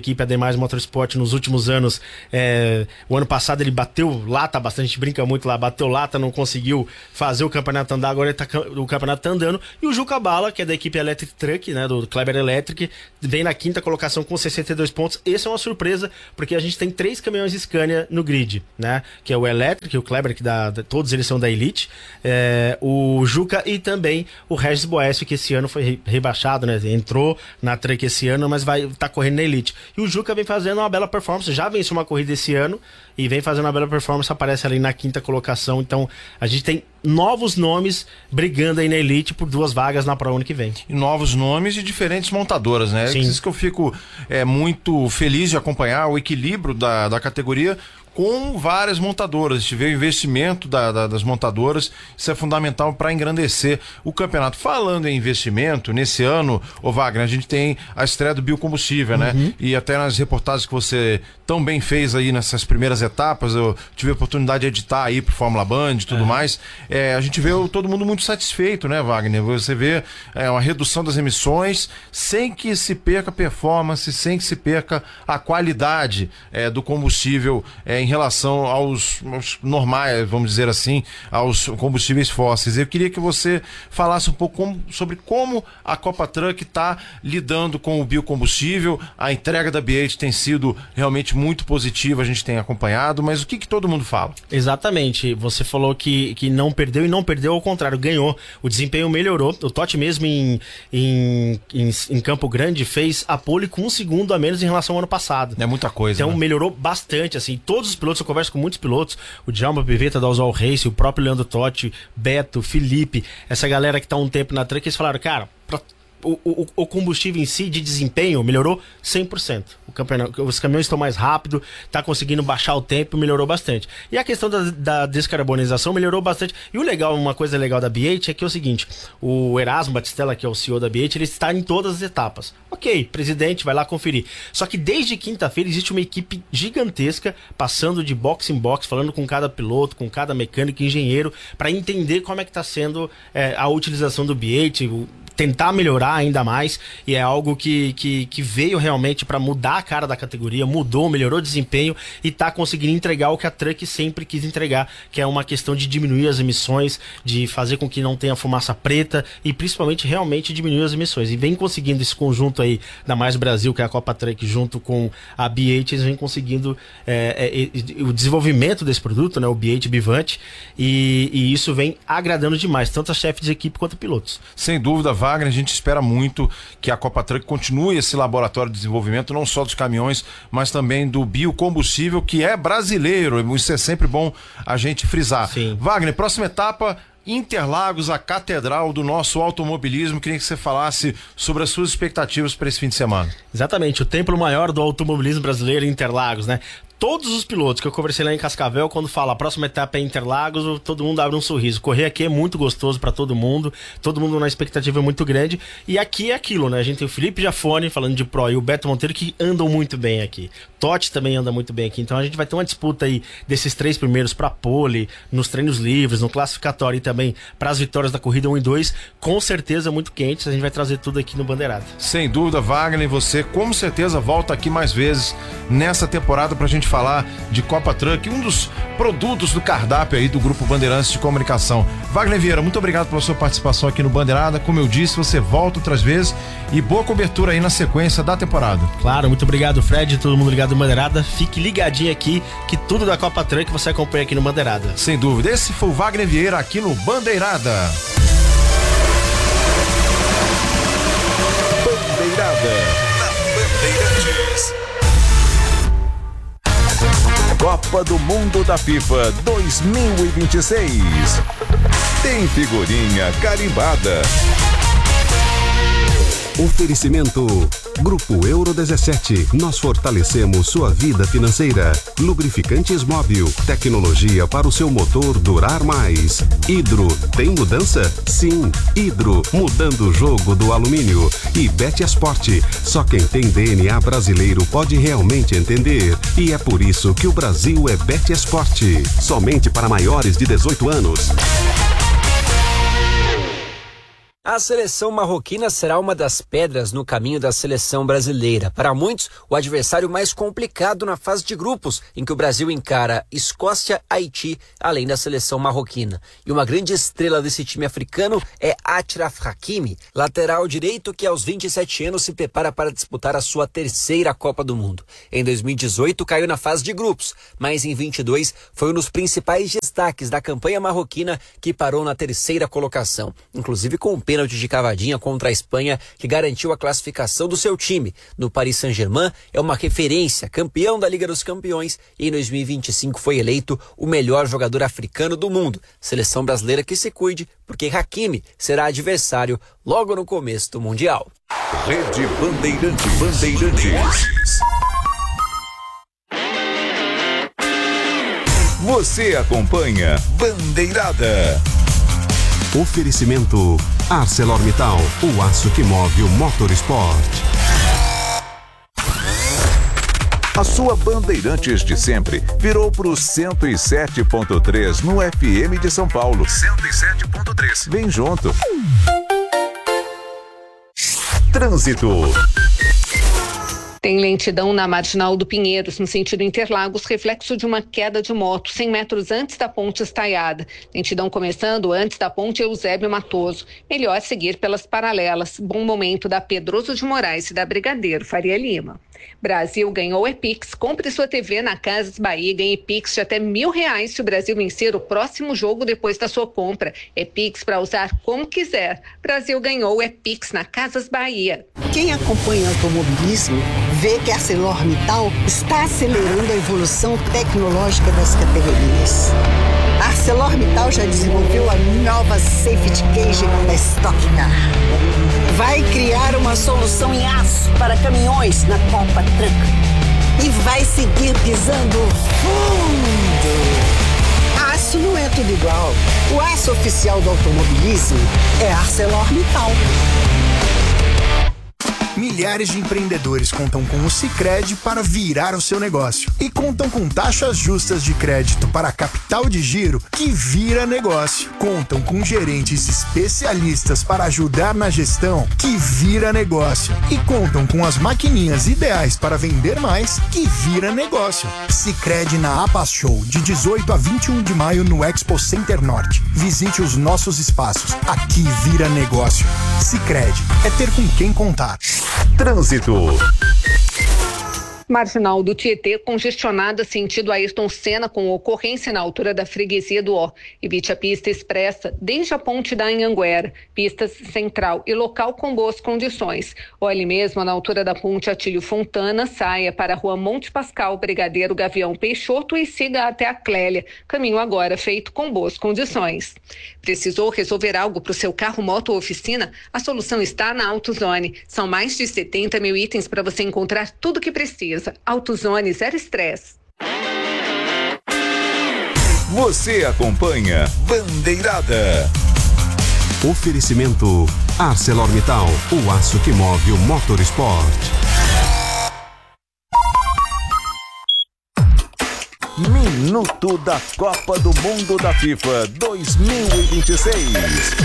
equipe Ademais Motorsport nos últimos anos. É, o ano passado ele bateu lata bastante, a gente brinca muito lá, bateu lata, não conseguiu fazer o campeonato andar, agora ele tá, o campeonato tá andando. E o Juca Bala, que é da equipe Electric Truck, né, do Kleber Electric, vem na quinta colocação com sessenta e dois pontos. Essa é uma surpresa, porque a gente tem três caminhões Scania no grid, né, que é o Electric, o Kleber, que dá, todos eles são da Elite, é, o Juca e também o Regis Boécio, que esse ano foi rebaixado, né, entrou na Truck esse ano, mas vai tá correndo na Elite. E o Juca vem fazendo uma bela performance, já venceu uma corrida esse ano e vem fazendo uma bela performance, aparece ali na quinta colocação. Então a gente tem novos nomes brigando aí na Elite por duas vagas na prova ano que vem. E novos nomes de diferentes montadoras, né? Sim. É isso que eu fico é, muito feliz de acompanhar o equilíbrio da, da categoria com várias montadoras. A gente vê o investimento da, da, das montadoras, isso é fundamental para engrandecer o campeonato. Falando em investimento, nesse ano, ô Wagner, a gente tem a estreia do biocombustível, uhum. né? E até nas reportagens que você tão bem fez aí nessas primeiras etapas, eu tive a oportunidade de editar aí pro Fórmula Band e tudo é. mais, é, a gente vê todo mundo muito satisfeito, né, Wagner? Você vê é, uma redução das emissões sem que se perca a performance, sem que se perca a qualidade é, do combustível é, em relação aos, aos normais, vamos dizer assim, aos combustíveis fósseis. Eu queria que você falasse um pouco como, sobre como a Copa Truck está lidando com o biocombustível. A entrega da B oito tem sido realmente muito positiva, a gente tem acompanhado, mas o que, que todo mundo fala? Exatamente, você falou que, que não perdeu e não perdeu, ao contrário, ganhou. O desempenho melhorou. O Totti mesmo em, em, em, em Campo Grande fez a pole com um segundo a menos em relação ao ano passado. É muita coisa. Então né? melhorou bastante, assim, todos os pilotos, eu converso com muitos pilotos, o Djalma Pivetta da Oswald Race, o próprio Leandro Totti, Beto, Felipe, essa galera que tá há um tempo na Truck, eles falaram, cara, pra, o, o, o combustível em si de desempenho melhorou cem por cento. O campeonato, os caminhões estão mais rápido, tá conseguindo baixar o tempo, melhorou bastante. E a questão da, da descarbonização melhorou bastante. E o legal, uma coisa legal da B oito é que é o seguinte, o Erasmo Batistella, que é o C E O da B oito, ele está em todas as etapas. Ok, presidente, vai lá conferir. Só que desde quinta-feira existe uma equipe gigantesca passando de box em box, falando com cada piloto, com cada mecânico, engenheiro, para entender como é que está sendo é, a utilização do B oito, o, tentar melhorar ainda mais, e é algo que, que, que veio realmente para mudar a cara da categoria, mudou, melhorou o desempenho e tá conseguindo entregar o que a Truck sempre quis entregar, que é uma questão de diminuir as emissões, de fazer com que não tenha fumaça preta e principalmente realmente diminuir as emissões. E vem conseguindo esse conjunto aí da Mais Brasil, que é a Copa Truck, junto com a B oito, eles vem conseguindo é, é, o desenvolvimento desse produto, né, o B oito Bivante, e, e isso vem agradando demais, tanto a chefe de equipe quanto pilotos. Sem dúvida, Wagner, a gente espera muito que a Copa Truck continue esse laboratório de desenvolvimento, não só dos caminhões, mas também do biocombustível, que é brasileiro. Isso é sempre bom a gente frisar. Sim. Wagner, próxima etapa, Interlagos, a catedral do nosso automobilismo. Queria que você falasse sobre as suas expectativas para esse fim de semana. Exatamente, o templo maior do automobilismo brasileiro, Interlagos, né? Todos os pilotos que eu conversei lá em Cascavel, quando fala a próxima etapa é Interlagos, todo mundo abre um sorriso. Correr aqui é muito gostoso para todo mundo, todo mundo na expectativa muito grande. E aqui é aquilo, né? A gente tem o Felipe Jafone falando de Pro e o Beto Monteiro, que andam muito bem aqui. Totti também anda muito bem aqui. Então a gente vai ter uma disputa aí desses três primeiros para pole, nos treinos livres, no classificatório e também para as vitórias da corrida um e dois, com certeza muito quentes. A gente vai trazer tudo aqui no Bandeirada. Sem dúvida, Wagner, você com certeza volta aqui mais vezes nessa temporada pra gente falar de Copa Truck, um dos produtos do cardápio aí do Grupo Bandeirantes de Comunicação. Wagner Vieira, muito obrigado pela sua participação aqui no Bandeirada. Como eu disse, você volta outras vezes e boa cobertura aí na sequência da temporada. Claro, muito obrigado, Fred, todo mundo ligado no Bandeirada. Fique ligadinho aqui que tudo da Copa Truck você acompanha aqui no Bandeirada. Sem dúvida, esse foi o Wagner Vieira aqui no Bandeirada. Bandeirada. Bandeirantes. Copa do Mundo da FIFA dois mil e vinte e seis. Tem figurinha carimbada. Oferecimento Grupo Euro dezessete. Nós fortalecemos sua vida financeira. Lubrificantes Móbil. Tecnologia para o seu motor durar mais. Hidro. Tem mudança? Sim. Hidro. Mudando o jogo do alumínio. E Betiasport. Só quem tem D N A brasileiro pode realmente entender. E é por isso que o Brasil é Betiasport. Somente para maiores de dezoito anos. A seleção marroquina será uma das pedras no caminho da seleção brasileira. Para muitos, o adversário mais complicado na fase de grupos, em que o Brasil encara Escócia, Haiti, além da seleção marroquina. E uma grande estrela desse time africano é Achraf Hakimi, lateral direito que aos vinte e sete anos se prepara para disputar a sua terceira Copa do Mundo. Em dois mil e dezoito caiu na fase de grupos, mas em vinte e dois foi um dos principais destaques da campanha marroquina, que parou na terceira colocação, inclusive com o pênalti de cavadinha contra a Espanha, que garantiu a classificação do seu time. No Paris Saint-Germain é uma referência, campeão da Liga dos Campeões, e em dois mil e vinte e cinco foi eleito o melhor jogador africano do mundo. Seleção brasileira que se cuide, porque Hakimi será adversário logo no começo do Mundial. Rede Bandeirantes. Bandeirantes. Você acompanha Bandeirada. Oferecimento ArcelorMittal, o aço que move o motorsport. A sua Bandeirantes de sempre virou pro cento e sete ponto três no F M de São Paulo. cento e sete ponto três. Vem junto. Trânsito. Tem lentidão na Marginal do Pinheiros, no sentido Interlagos, reflexo de uma queda de moto, cem metros antes da ponte Estaiada. Lentidão começando antes da ponte Eusébio Matoso. Melhor seguir pelas paralelas. Bom momento da Pedroso de Moraes e da Brigadeiro Faria Lima. Brasil ganhou Epix. Compre sua T V na Casas Bahia e ganhe Pix de até mil reais se o Brasil vencer o próximo jogo depois da sua compra. Epix para usar como quiser. Brasil ganhou Epix na Casas Bahia. Quem acompanha o automobilismo vê que a ArcelorMittal está acelerando a evolução tecnológica das categorias. A ArcelorMittal já desenvolveu a nova Safety Cage da Stock Car. Vai criar uma solução em aço para caminhões na Copa Truck. E vai seguir pisando fundo. Aço não é tudo igual. O aço oficial do automobilismo é ArcelorMittal. Milhares de empreendedores contam com o Sicredi para virar o seu negócio. E contam com taxas justas de crédito para capital de giro que vira negócio. Contam com gerentes especialistas para ajudar na gestão que vira negócio. E contam com as maquininhas ideais para vender mais que vira negócio. Sicredi na APAS Show, de dezoito a vinte e um de maio no Expo Center Norte. Visite os nossos espaços. Aqui vira negócio. Sicredi é ter com quem contar. Trânsito. Marginal do Tietê congestionada sentido Ayrton Senna com ocorrência na altura da freguesia do Ó. Evite a pista expressa desde a ponte da Anhanguera, pista central e local com boas condições. Ou ali mesmo na altura da ponte Atílio Fontana, saia para a rua Monte Pascal, Brigadeiro Gavião Peixoto e siga até a Clélia. Caminho agora feito com boas condições. Precisou resolver algo para o seu carro, moto ou oficina? A solução está na AutoZone. São mais de setenta mil itens para você encontrar tudo que precisa. AutoZone, zero estresse. Você acompanha Bandeirada. Oferecimento ArcelorMittal, o aço que move o motorsport. Minuto da Copa do Mundo da FIFA dois mil e vinte e seis.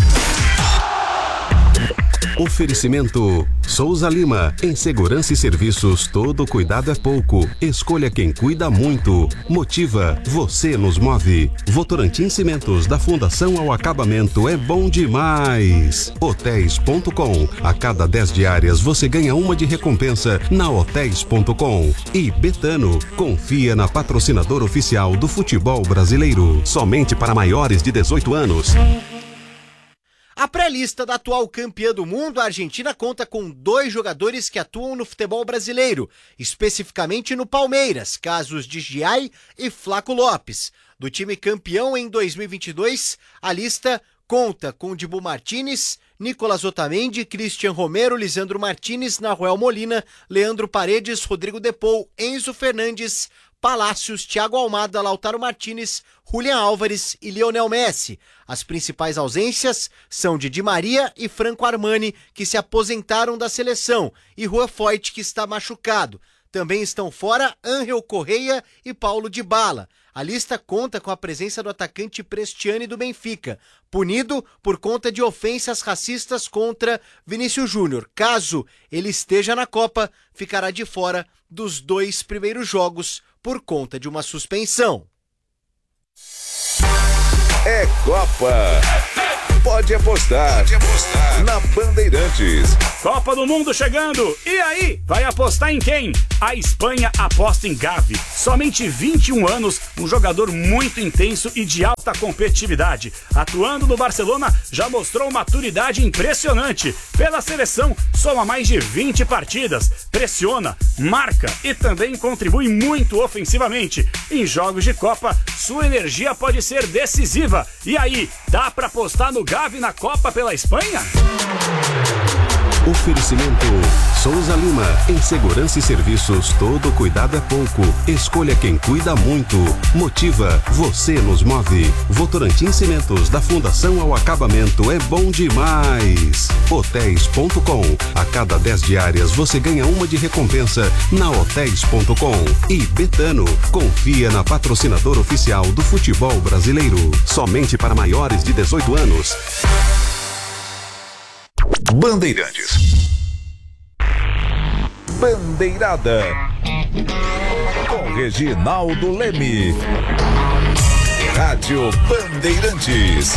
Oferecimento Souza Lima. Em segurança e serviços, todo cuidado é pouco. Escolha quem cuida muito. Motiva, você nos move. Votorantim Cimentos, da Fundação ao Acabamento, é bom demais. Hotéis ponto com. A cada dez diárias você ganha uma de recompensa na hotéis ponto com. E Betano, confia na patrocinadora oficial do futebol brasileiro. Somente para maiores de dezoito anos. A pré-lista da atual campeã do mundo, a Argentina, conta com dois jogadores que atuam no futebol brasileiro, especificamente no Palmeiras, casos de Giai e Flaco Lopes. Do time campeão em dois mil e vinte e dois, a lista conta com Dibu Martínez, Nicolas Otamendi, Cristian Romero, Lisandro Martínez, Nahuel Molina, Leandro Paredes, Rodrigo Depou, Enzo Fernandes, Palácios, Thiago Almada, Lautaro Martínez, Julián Álvares e Lionel Messi. As principais ausências são de Di Maria e Franco Armani, que se aposentaram da seleção, e Juan Foyth, que está machucado. Também estão fora Ángel Correia e Paulo Dybala. A lista conta com a presença do atacante Prestiani do Benfica, punido por conta de ofensas racistas contra Vinícius Júnior. Caso ele esteja na Copa, ficará de fora dos dois primeiros jogos por conta de uma suspensão. É Copa. Pode apostar. Pode apostar na Bandeirantes. Copa do Mundo chegando. E aí, vai apostar em quem? A Espanha aposta em Gavi. Somente vinte e um anos, um jogador muito intenso e de alta competitividade. Atuando no Barcelona, já mostrou maturidade impressionante. Pela seleção, soma mais de vinte partidas. Pressiona, marca e também contribui muito ofensivamente. Em jogos de Copa, sua energia pode ser decisiva. E aí, dá pra apostar no Gavi na Copa pela Espanha? Oferecimento Souza Lima. Em segurança e serviços, todo cuidado é pouco. Escolha quem cuida muito. Motiva, você nos move. Votorantim Cimentos, da fundação ao acabamento, é bom demais. Hotéis ponto com. A cada dez diárias você ganha uma de recompensa na hotéis ponto com. E Betano, confia na patrocinadora oficial do futebol brasileiro. Somente para maiores de dezoito anos. Bandeirantes. Bandeirada. Com Reginaldo Leme. Rádio Bandeirantes.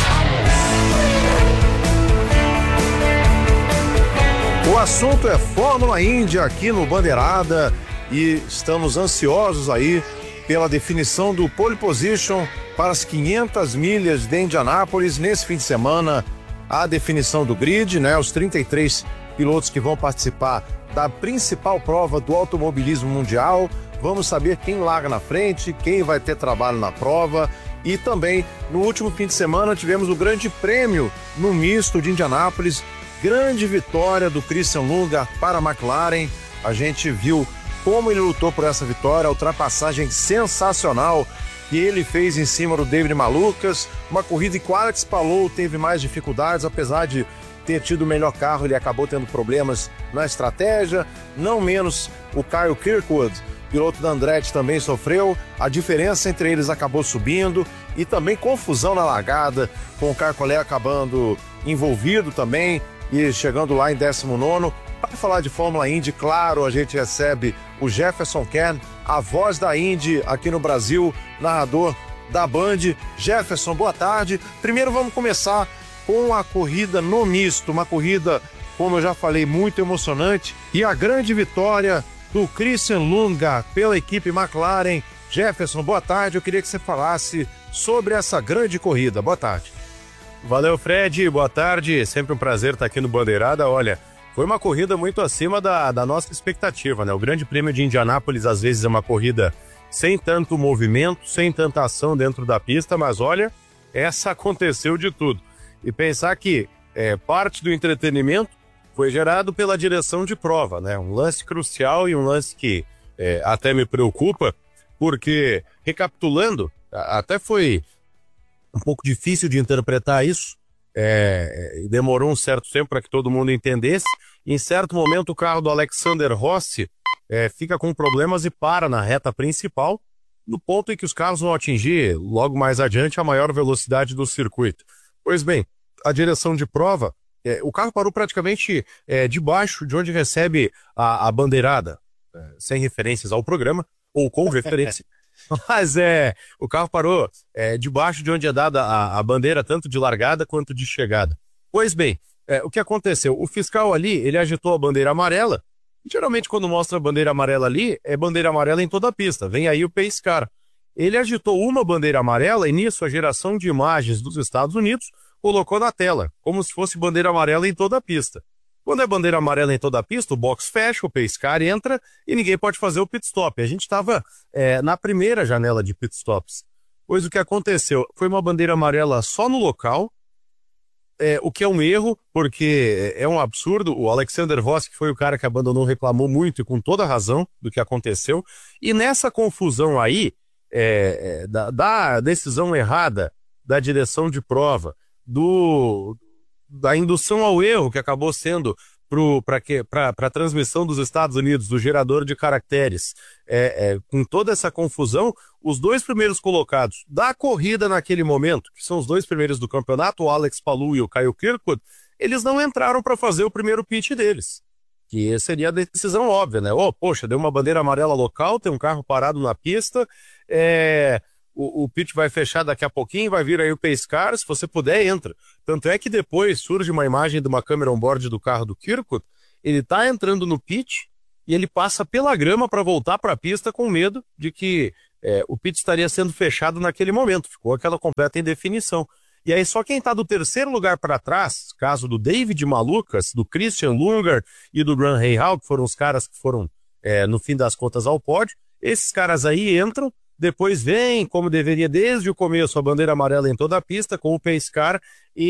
O assunto é Fórmula Indy aqui no Bandeirada e estamos ansiosos aí pela definição do pole position para as quinhentas milhas de Indianápolis nesse fim de semana. A definição do grid, né? Os trinta e três pilotos que vão participar da principal prova do automobilismo mundial. Vamos saber quem larga na frente, quem vai ter trabalho na prova. E também, no último fim de semana, tivemos o grande prêmio no misto de Indianápolis. Grande vitória do Christian Lundgaard para a McLaren. A gente viu como ele lutou por essa vitória, a ultrapassagem sensacional que ele fez em cima do David Malukas, uma corrida em que o Alex Palou teve mais dificuldades, apesar de ter tido o melhor carro, ele acabou tendo problemas na estratégia, não menos o Kyle Kirkwood, piloto da Andretti, também sofreu, a diferença entre eles acabou subindo e também confusão na largada, com o Carcolé acabando envolvido também e chegando lá em décimo nono. Para falar de Fórmula Indy, claro, a gente recebe o Jefferson Kern, a voz da Indy aqui no Brasil, narrador da Band. Jefferson, boa tarde. Primeiro vamos começar com a corrida no misto, uma corrida, como eu já falei, muito emocionante, e a grande vitória do Christian Lundgaard pela equipe McLaren. Jefferson, boa tarde. Eu queria que você falasse sobre essa grande corrida. Boa tarde. Valeu, Fred. Boa tarde. Sempre um prazer estar aqui no Bandeirada. Olha, foi uma corrida muito acima da, da nossa expectativa, né? O Grande Prêmio de Indianápolis, às vezes, é uma corrida sem tanto movimento, sem tanta ação dentro da pista, mas olha, essa aconteceu de tudo. E pensar que é, parte do entretenimento foi gerado pela direção de prova, né? Um lance crucial e um lance que é, até me preocupa, porque, recapitulando, até foi um pouco difícil de interpretar isso, É, demorou um certo tempo para que todo mundo entendesse. Em certo momento o carro do Alexander Rossi é, fica com problemas e para na reta principal, no ponto em que os carros vão atingir logo mais adiante a maior velocidade do circuito. Pois bem, a direção de prova, é, o carro parou praticamente é, debaixo de onde recebe a, a bandeirada, é, sem referências ao programa, ou com referência. Mas é, o carro parou é, debaixo de onde é dada a, a bandeira, tanto de largada quanto de chegada. Pois bem, é, o que aconteceu? O fiscal ali, ele agitou a bandeira amarela. Geralmente quando mostra a bandeira amarela ali, é bandeira amarela em toda a pista. Vem aí o pace car. Ele agitou uma bandeira amarela e nisso a geração de imagens dos Estados Unidos colocou na tela, como se fosse bandeira amarela em toda a pista. Quando é bandeira amarela em toda a pista, o box fecha, o pace car entra e ninguém pode fazer o pit stop. A gente estava é, na primeira janela de pit stops. Pois o que aconteceu? Foi uma bandeira amarela só no local, é, o que é um erro, porque é um absurdo. O Alexander Rossi, que foi o cara que abandonou, reclamou muito e com toda razão do que aconteceu. E nessa confusão aí, é, é, da, da decisão errada da direção de prova, do... da indução ao erro que acabou sendo para a transmissão dos Estados Unidos, do gerador de caracteres, é, é, com toda essa confusão, os dois primeiros colocados da corrida naquele momento, que são os dois primeiros do campeonato, o Alex Palou e o Kyle Kirkwood, eles não entraram para fazer o primeiro pit deles. Que seria a decisão óbvia, né? Oh, poxa, deu uma bandeira amarela local, tem um carro parado na pista, é, o, o pit vai fechar daqui a pouquinho, vai vir aí o pace car, se você puder, entra. Tanto é que depois surge uma imagem de uma câmera on-board do carro do Kirkwood, ele tá entrando no pit e ele passa pela grama para voltar para a pista com medo de que é, o pit estaria sendo fechado naquele momento. Ficou aquela completa indefinição. E aí só quem está do terceiro lugar para trás, caso do David Malukas, do Christian Lunger e do Graham Rahal, que foram os caras que foram, é, no fim das contas, ao pódio, esses caras aí entram, depois vem, como deveria desde o começo, a bandeira amarela em toda a pista, com o pace car,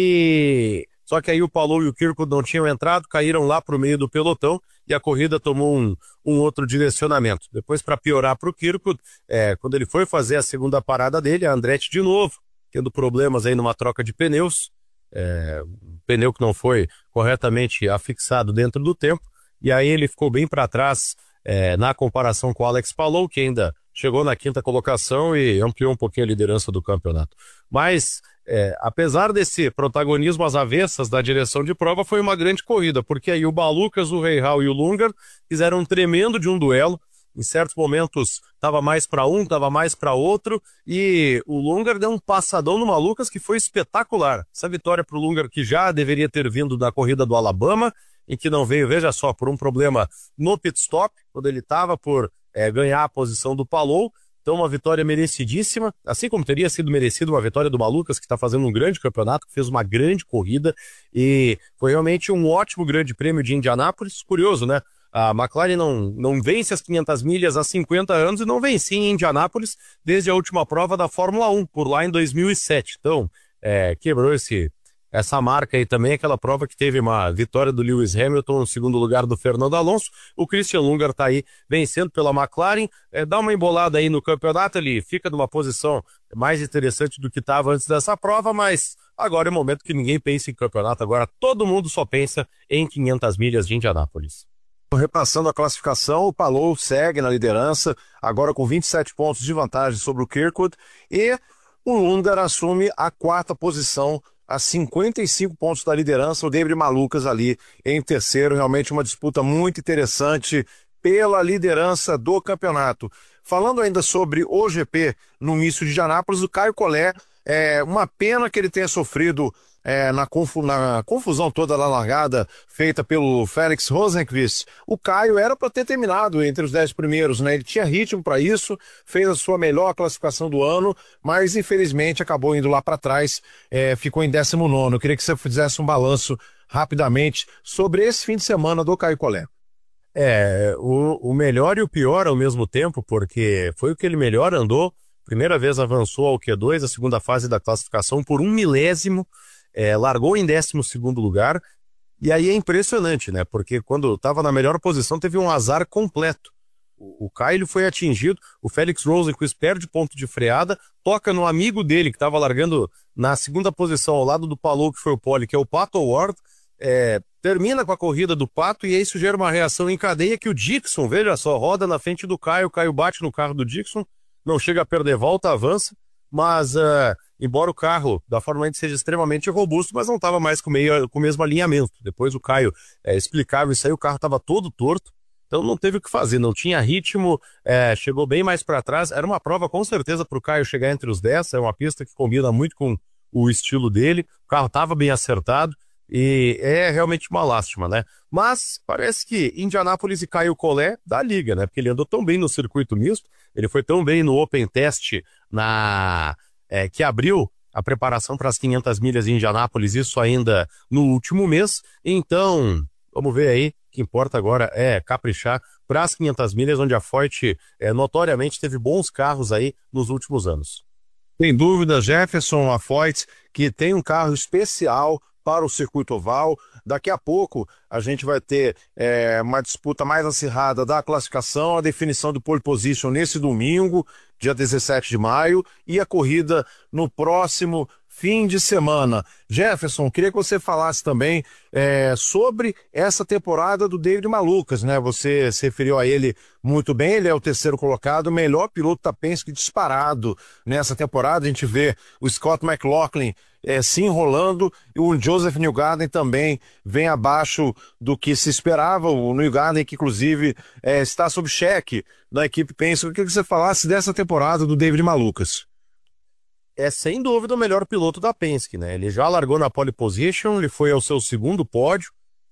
e... Só que aí o Palou e o Kirkwood não tinham entrado, caíram lá para o meio do pelotão, e a corrida tomou um, um outro direcionamento. Depois, para piorar para o Kirkwood, é, quando ele foi fazer a segunda parada dele, a Andretti de novo, tendo problemas aí numa troca de pneus, é, um pneu que não foi corretamente afixado dentro do tempo, e aí ele ficou bem para trás é, na comparação com o Alex Palou, que ainda chegou na quinta colocação e ampliou um pouquinho a liderança do campeonato. Mas, é, apesar desse protagonismo às avessas da direção de prova, foi uma grande corrida, porque aí o Malukas, o Rahal e o Lunger fizeram um tremendo de um duelo. Em certos momentos estava mais para um, estava mais para outro, e o Lunger deu um passadão no Malukas que foi espetacular. Essa vitória para o Lunger, que já deveria ter vindo da corrida do Alabama, e que não veio, veja só, por um problema no pit stop, quando ele estava por é, ganhar a posição do Palou. Então uma vitória merecidíssima, assim como teria sido merecida uma vitória do Malukas, que está fazendo um grande campeonato, que fez uma grande corrida, e foi realmente um ótimo grande prêmio de Indianápolis. Curioso, né? A McLaren não, não vence as quinhentas milhas há cinquenta anos e não vencia em Indianápolis desde a última prova da Fórmula um, por lá em dois mil e sete. Então, é, quebrou esse, essa marca aí também, aquela prova que teve uma vitória do Lewis Hamilton no segundo lugar do Fernando Alonso. O Christian Lunger tá aí vencendo pela McLaren, é, dá uma embolada aí no campeonato, ele fica numa posição mais interessante do que estava antes dessa prova, mas agora é o momento que ninguém pensa em campeonato, agora todo mundo só pensa em quinhentas milhas de Indianápolis. Repassando a classificação, o Palou segue na liderança, agora com vinte e sete pontos de vantagem sobre o Kirkwood, e o Lunger assume a quarta posição, a cinquenta e cinco pontos da liderança, o David Malukas ali em terceiro. Realmente uma disputa muito interessante pela liderança do campeonato. Falando ainda sobre o G P no início de Indianápolis, o Caio Collet, é uma pena que ele tenha sofrido É, na, confu na confusão toda da largada feita pelo Felix Rosenqvist. O Caio era para ter terminado entre os dez primeiros, né? Ele tinha ritmo para isso, fez a sua melhor classificação do ano, mas infelizmente acabou indo lá para trás, é, ficou em décimo nono. Eu queria que você fizesse um balanço rapidamente sobre esse fim de semana do Caio Collet. É, o, o melhor e o pior ao mesmo tempo, porque foi o que ele melhor andou. Primeira vez avançou ao Q dois, a segunda fase da classificação, por um milésimo. É, largou em décimo segundo lugar, e aí é impressionante, né? Porque quando estava na melhor posição teve um azar completo. O, o Caio foi atingido, o Felix Rosenqvist perde ponto de freada, toca no amigo dele que estava largando na segunda posição ao lado do Palou, que foi o pole, que é o Pato O'Ward, é, termina com a corrida do Pato, e aí isso gera uma reação em cadeia que o Dixon, veja só, roda na frente do Caio, o Caio bate no carro do Dixon, não chega a perder volta, avança, mas uh, embora o carro da Fórmula um seja extremamente robusto, mas não estava mais com, meio, com o mesmo alinhamento. Depois o Caio é, explicava isso aí, o carro estava todo torto, então não teve o que fazer, não tinha ritmo, é, chegou bem mais para trás. Era uma prova com certeza para o Caio chegar entre os dez, é uma pista que combina muito com o estilo dele, o carro estava bem acertado, e é realmente uma lástima, né? Mas parece que Indianápolis e Caio Collet dá liga, né? Porque ele andou tão bem no circuito misto, ele foi tão bem no Open Test na, é, que abriu a preparação para as quinhentas milhas em Indianápolis, isso ainda no último mês. Então, vamos ver aí, o que importa agora é caprichar para as quinhentas milhas, onde a Foyt é, notoriamente teve bons carros aí nos últimos anos. Sem dúvida, Jefferson, a Foyt, que tem um carro especial para o circuito oval. Daqui a pouco a gente vai ter é, uma disputa mais acirrada da classificação, a definição do pole position nesse domingo, dia dezessete de maio, e a corrida no próximo fim de semana. Jefferson, queria que você falasse também é, sobre essa temporada do David Malucas, né? Você se referiu a ele muito bem, ele é o terceiro colocado, o melhor piloto da Penske disparado nessa temporada. A gente vê o Scott McLaughlin é, se enrolando e o Joseph Newgarden também vem abaixo do que se esperava. O Newgarden, que inclusive é, está sob cheque da equipe Penske. Eu queria que você falasse dessa temporada do David Malucas. É sem dúvida o melhor piloto da Penske, né? Ele já largou na pole position, ele foi ao seu segundo pódio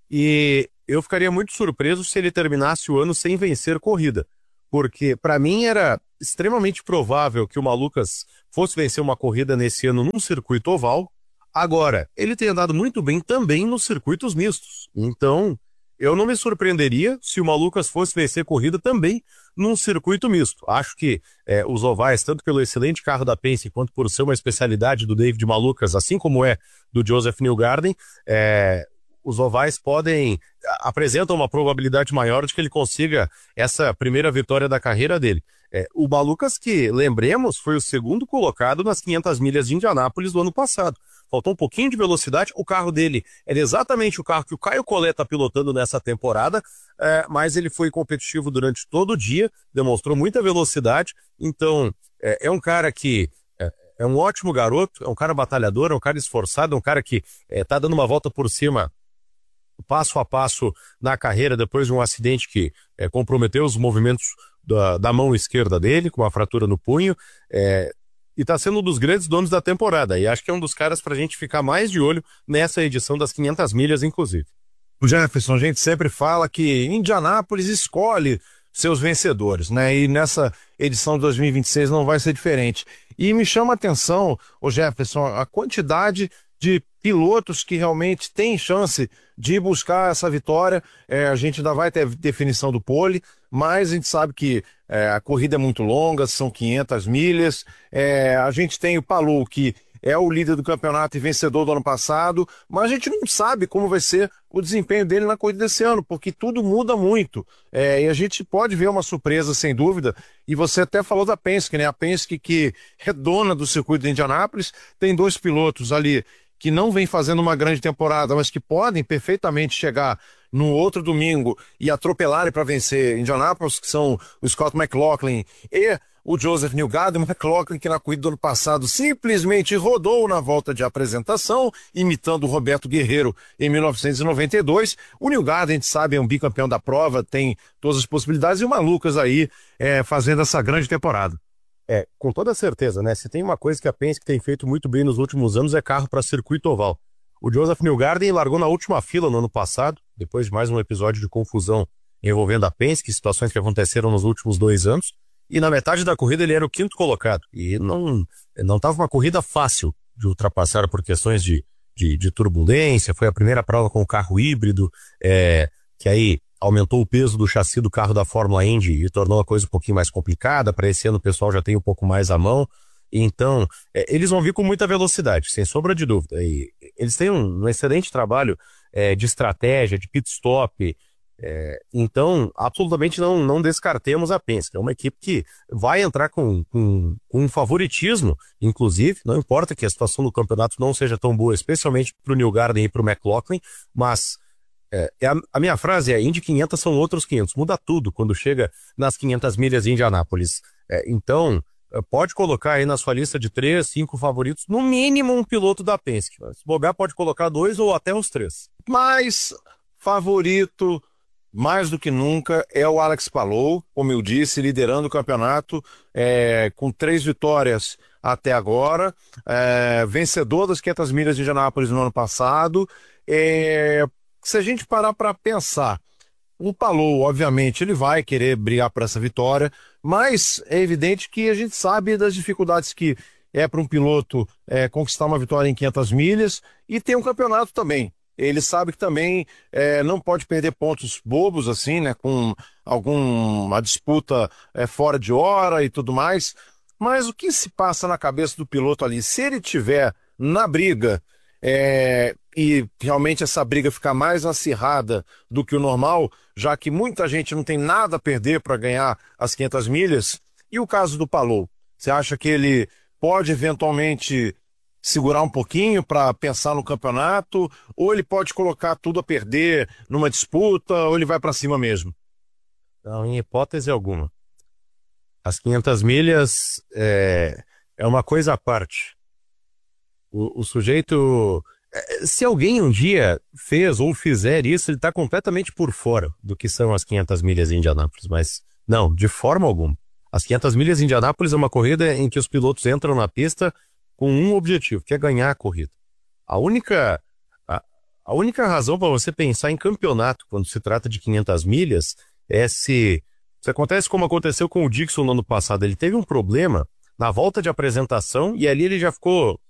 e eu ficaria muito surpreso se ele terminasse o ano sem vencer corrida, porque para mim era extremamente provável que o Malucas fosse vencer uma corrida nesse ano num circuito oval. Agora, ele tem andado muito bem também nos circuitos mistos, então eu não me surpreenderia se o Malucas fosse vencer corrida também num circuito misto. Acho que é, os ovais, tanto pelo excelente carro da Penske, quanto por ser uma especialidade do David Malucas, assim como é do Joseph Newgarden, é, os ovais podem, apresentam uma probabilidade maior de que ele consiga essa primeira vitória da carreira dele. É, o Malucas, que, lembremos, foi o segundo colocado nas quinhentas milhas de Indianápolis do ano passado. Faltou um pouquinho de velocidade, o carro dele era exatamente o carro que o Caio Collet está pilotando nessa temporada, é, mas ele foi competitivo durante todo o dia, demonstrou muita velocidade, então é, é um cara que é, é um ótimo garoto, é um cara batalhador, é um cara esforçado, é um cara que está é, dando uma volta por cima passo a passo na carreira depois de um acidente que é, comprometeu os movimentos da, da mão esquerda dele, com uma fratura no punho, é, e está sendo um dos grandes donos da temporada, e acho que é um dos caras para a gente ficar mais de olho nessa edição das quinhentas milhas, inclusive. O Jefferson, a gente sempre fala que Indianápolis escolhe seus vencedores, né? E nessa edição de dois mil e vinte e seis não vai ser diferente. E me chama a atenção, o Jefferson, a quantidade de pilotos que realmente têm chance de buscar essa vitória. É, a gente ainda vai ter definição do pole, mas a gente sabe que é, a corrida é muito longa, são quinhentas milhas. É, a gente tem o Palou, que é o líder do campeonato e vencedor do ano passado, mas a gente não sabe como vai ser o desempenho dele na corrida desse ano, porque tudo muda muito. É, e a gente pode ver uma surpresa, sem dúvida. E você até falou da Penske, né? A Penske, que é dona do circuito de Indianápolis, tem dois pilotos ali que não vem fazendo uma grande temporada, mas que podem perfeitamente chegar no outro domingo e atropelarem para vencer Indianápolis, que são o Scott McLaughlin e o Joseph Newgarden. McLaughlin, que na corrida do ano passado simplesmente rodou na volta de apresentação, imitando o Roberto Guerreiro em mil novecentos e noventa e dois. O Newgarden, a gente sabe, é um bicampeão da prova, tem todas as possibilidades, e o Malucas aí é, fazendo essa grande temporada. É, com toda certeza, né? Se tem uma coisa que a Penske tem feito muito bem nos últimos anos é carro para circuito oval. O Joseph Newgarden largou na última fila no ano passado, depois de mais um episódio de confusão envolvendo a Penske, situações que aconteceram nos últimos dois anos, e na metade da corrida ele era o quinto colocado. E não não estava uma corrida fácil de ultrapassar por questões de, de, de turbulência. Foi a primeira prova com o carro híbrido, é, que aí aumentou o peso do chassi do carro da Fórmula Indy e tornou a coisa um pouquinho mais complicada. Para esse ano o pessoal já tem um pouco mais à mão. Então, é, eles vão vir com muita velocidade, sem sombra de dúvida. E eles têm um, um excelente trabalho é, de estratégia, de pit stop. É, então, absolutamente não, não descartemos a Penske. É uma equipe que vai entrar com, com, com um favoritismo, inclusive. Não importa que a situação do campeonato não seja tão boa, especialmente para o Newgarden e para o McLaughlin, mas É, a, a minha frase é: Indy quinhentas são outros quinhentos. Muda tudo quando chega nas quinhentas milhas de Indianápolis. É, então, pode colocar aí na sua lista de três, cinco favoritos, no mínimo um piloto da Penske. Se bobear, pode colocar dois ou até os três. Mas favorito, mais do que nunca, é o Alex Palou, como eu disse, liderando o campeonato, é, com três vitórias até agora, é, vencedor das quinhentas milhas de Indianápolis no ano passado. É, se a gente parar para pensar, o Palou, obviamente, ele vai querer brigar por essa vitória, mas é evidente que a gente sabe das dificuldades que é para um piloto é, conquistar uma vitória em quinhentas milhas, e tem um campeonato também. Ele sabe que também é, não pode perder pontos bobos, assim, né, com alguma disputa é, fora de hora e tudo mais. Mas o que se passa na cabeça do piloto ali? Se ele tiver na briga é, e realmente essa briga ficar mais acirrada do que o normal, já que muita gente não tem nada a perder para ganhar as quinhentas milhas, e o caso do Palou? Você acha que ele pode eventualmente segurar um pouquinho para pensar no campeonato, ou ele pode colocar tudo a perder numa disputa, ou ele vai para cima mesmo? Não, em hipótese alguma. As quinhentas milhas é, é uma coisa à parte. O, o sujeito... Se alguém um dia fez ou fizer isso, ele está completamente por fora do que são as quinhentas milhas em Indianápolis. Mas não, de forma alguma. As quinhentas milhas em Indianápolis é uma corrida em que os pilotos entram na pista com um objetivo, que é ganhar a corrida. A única, a, a única razão para você pensar em campeonato quando se trata de quinhentas milhas é se... Se acontece como aconteceu com o Dixon no ano passado. Ele teve um problema na volta de apresentação e ali ele já ficou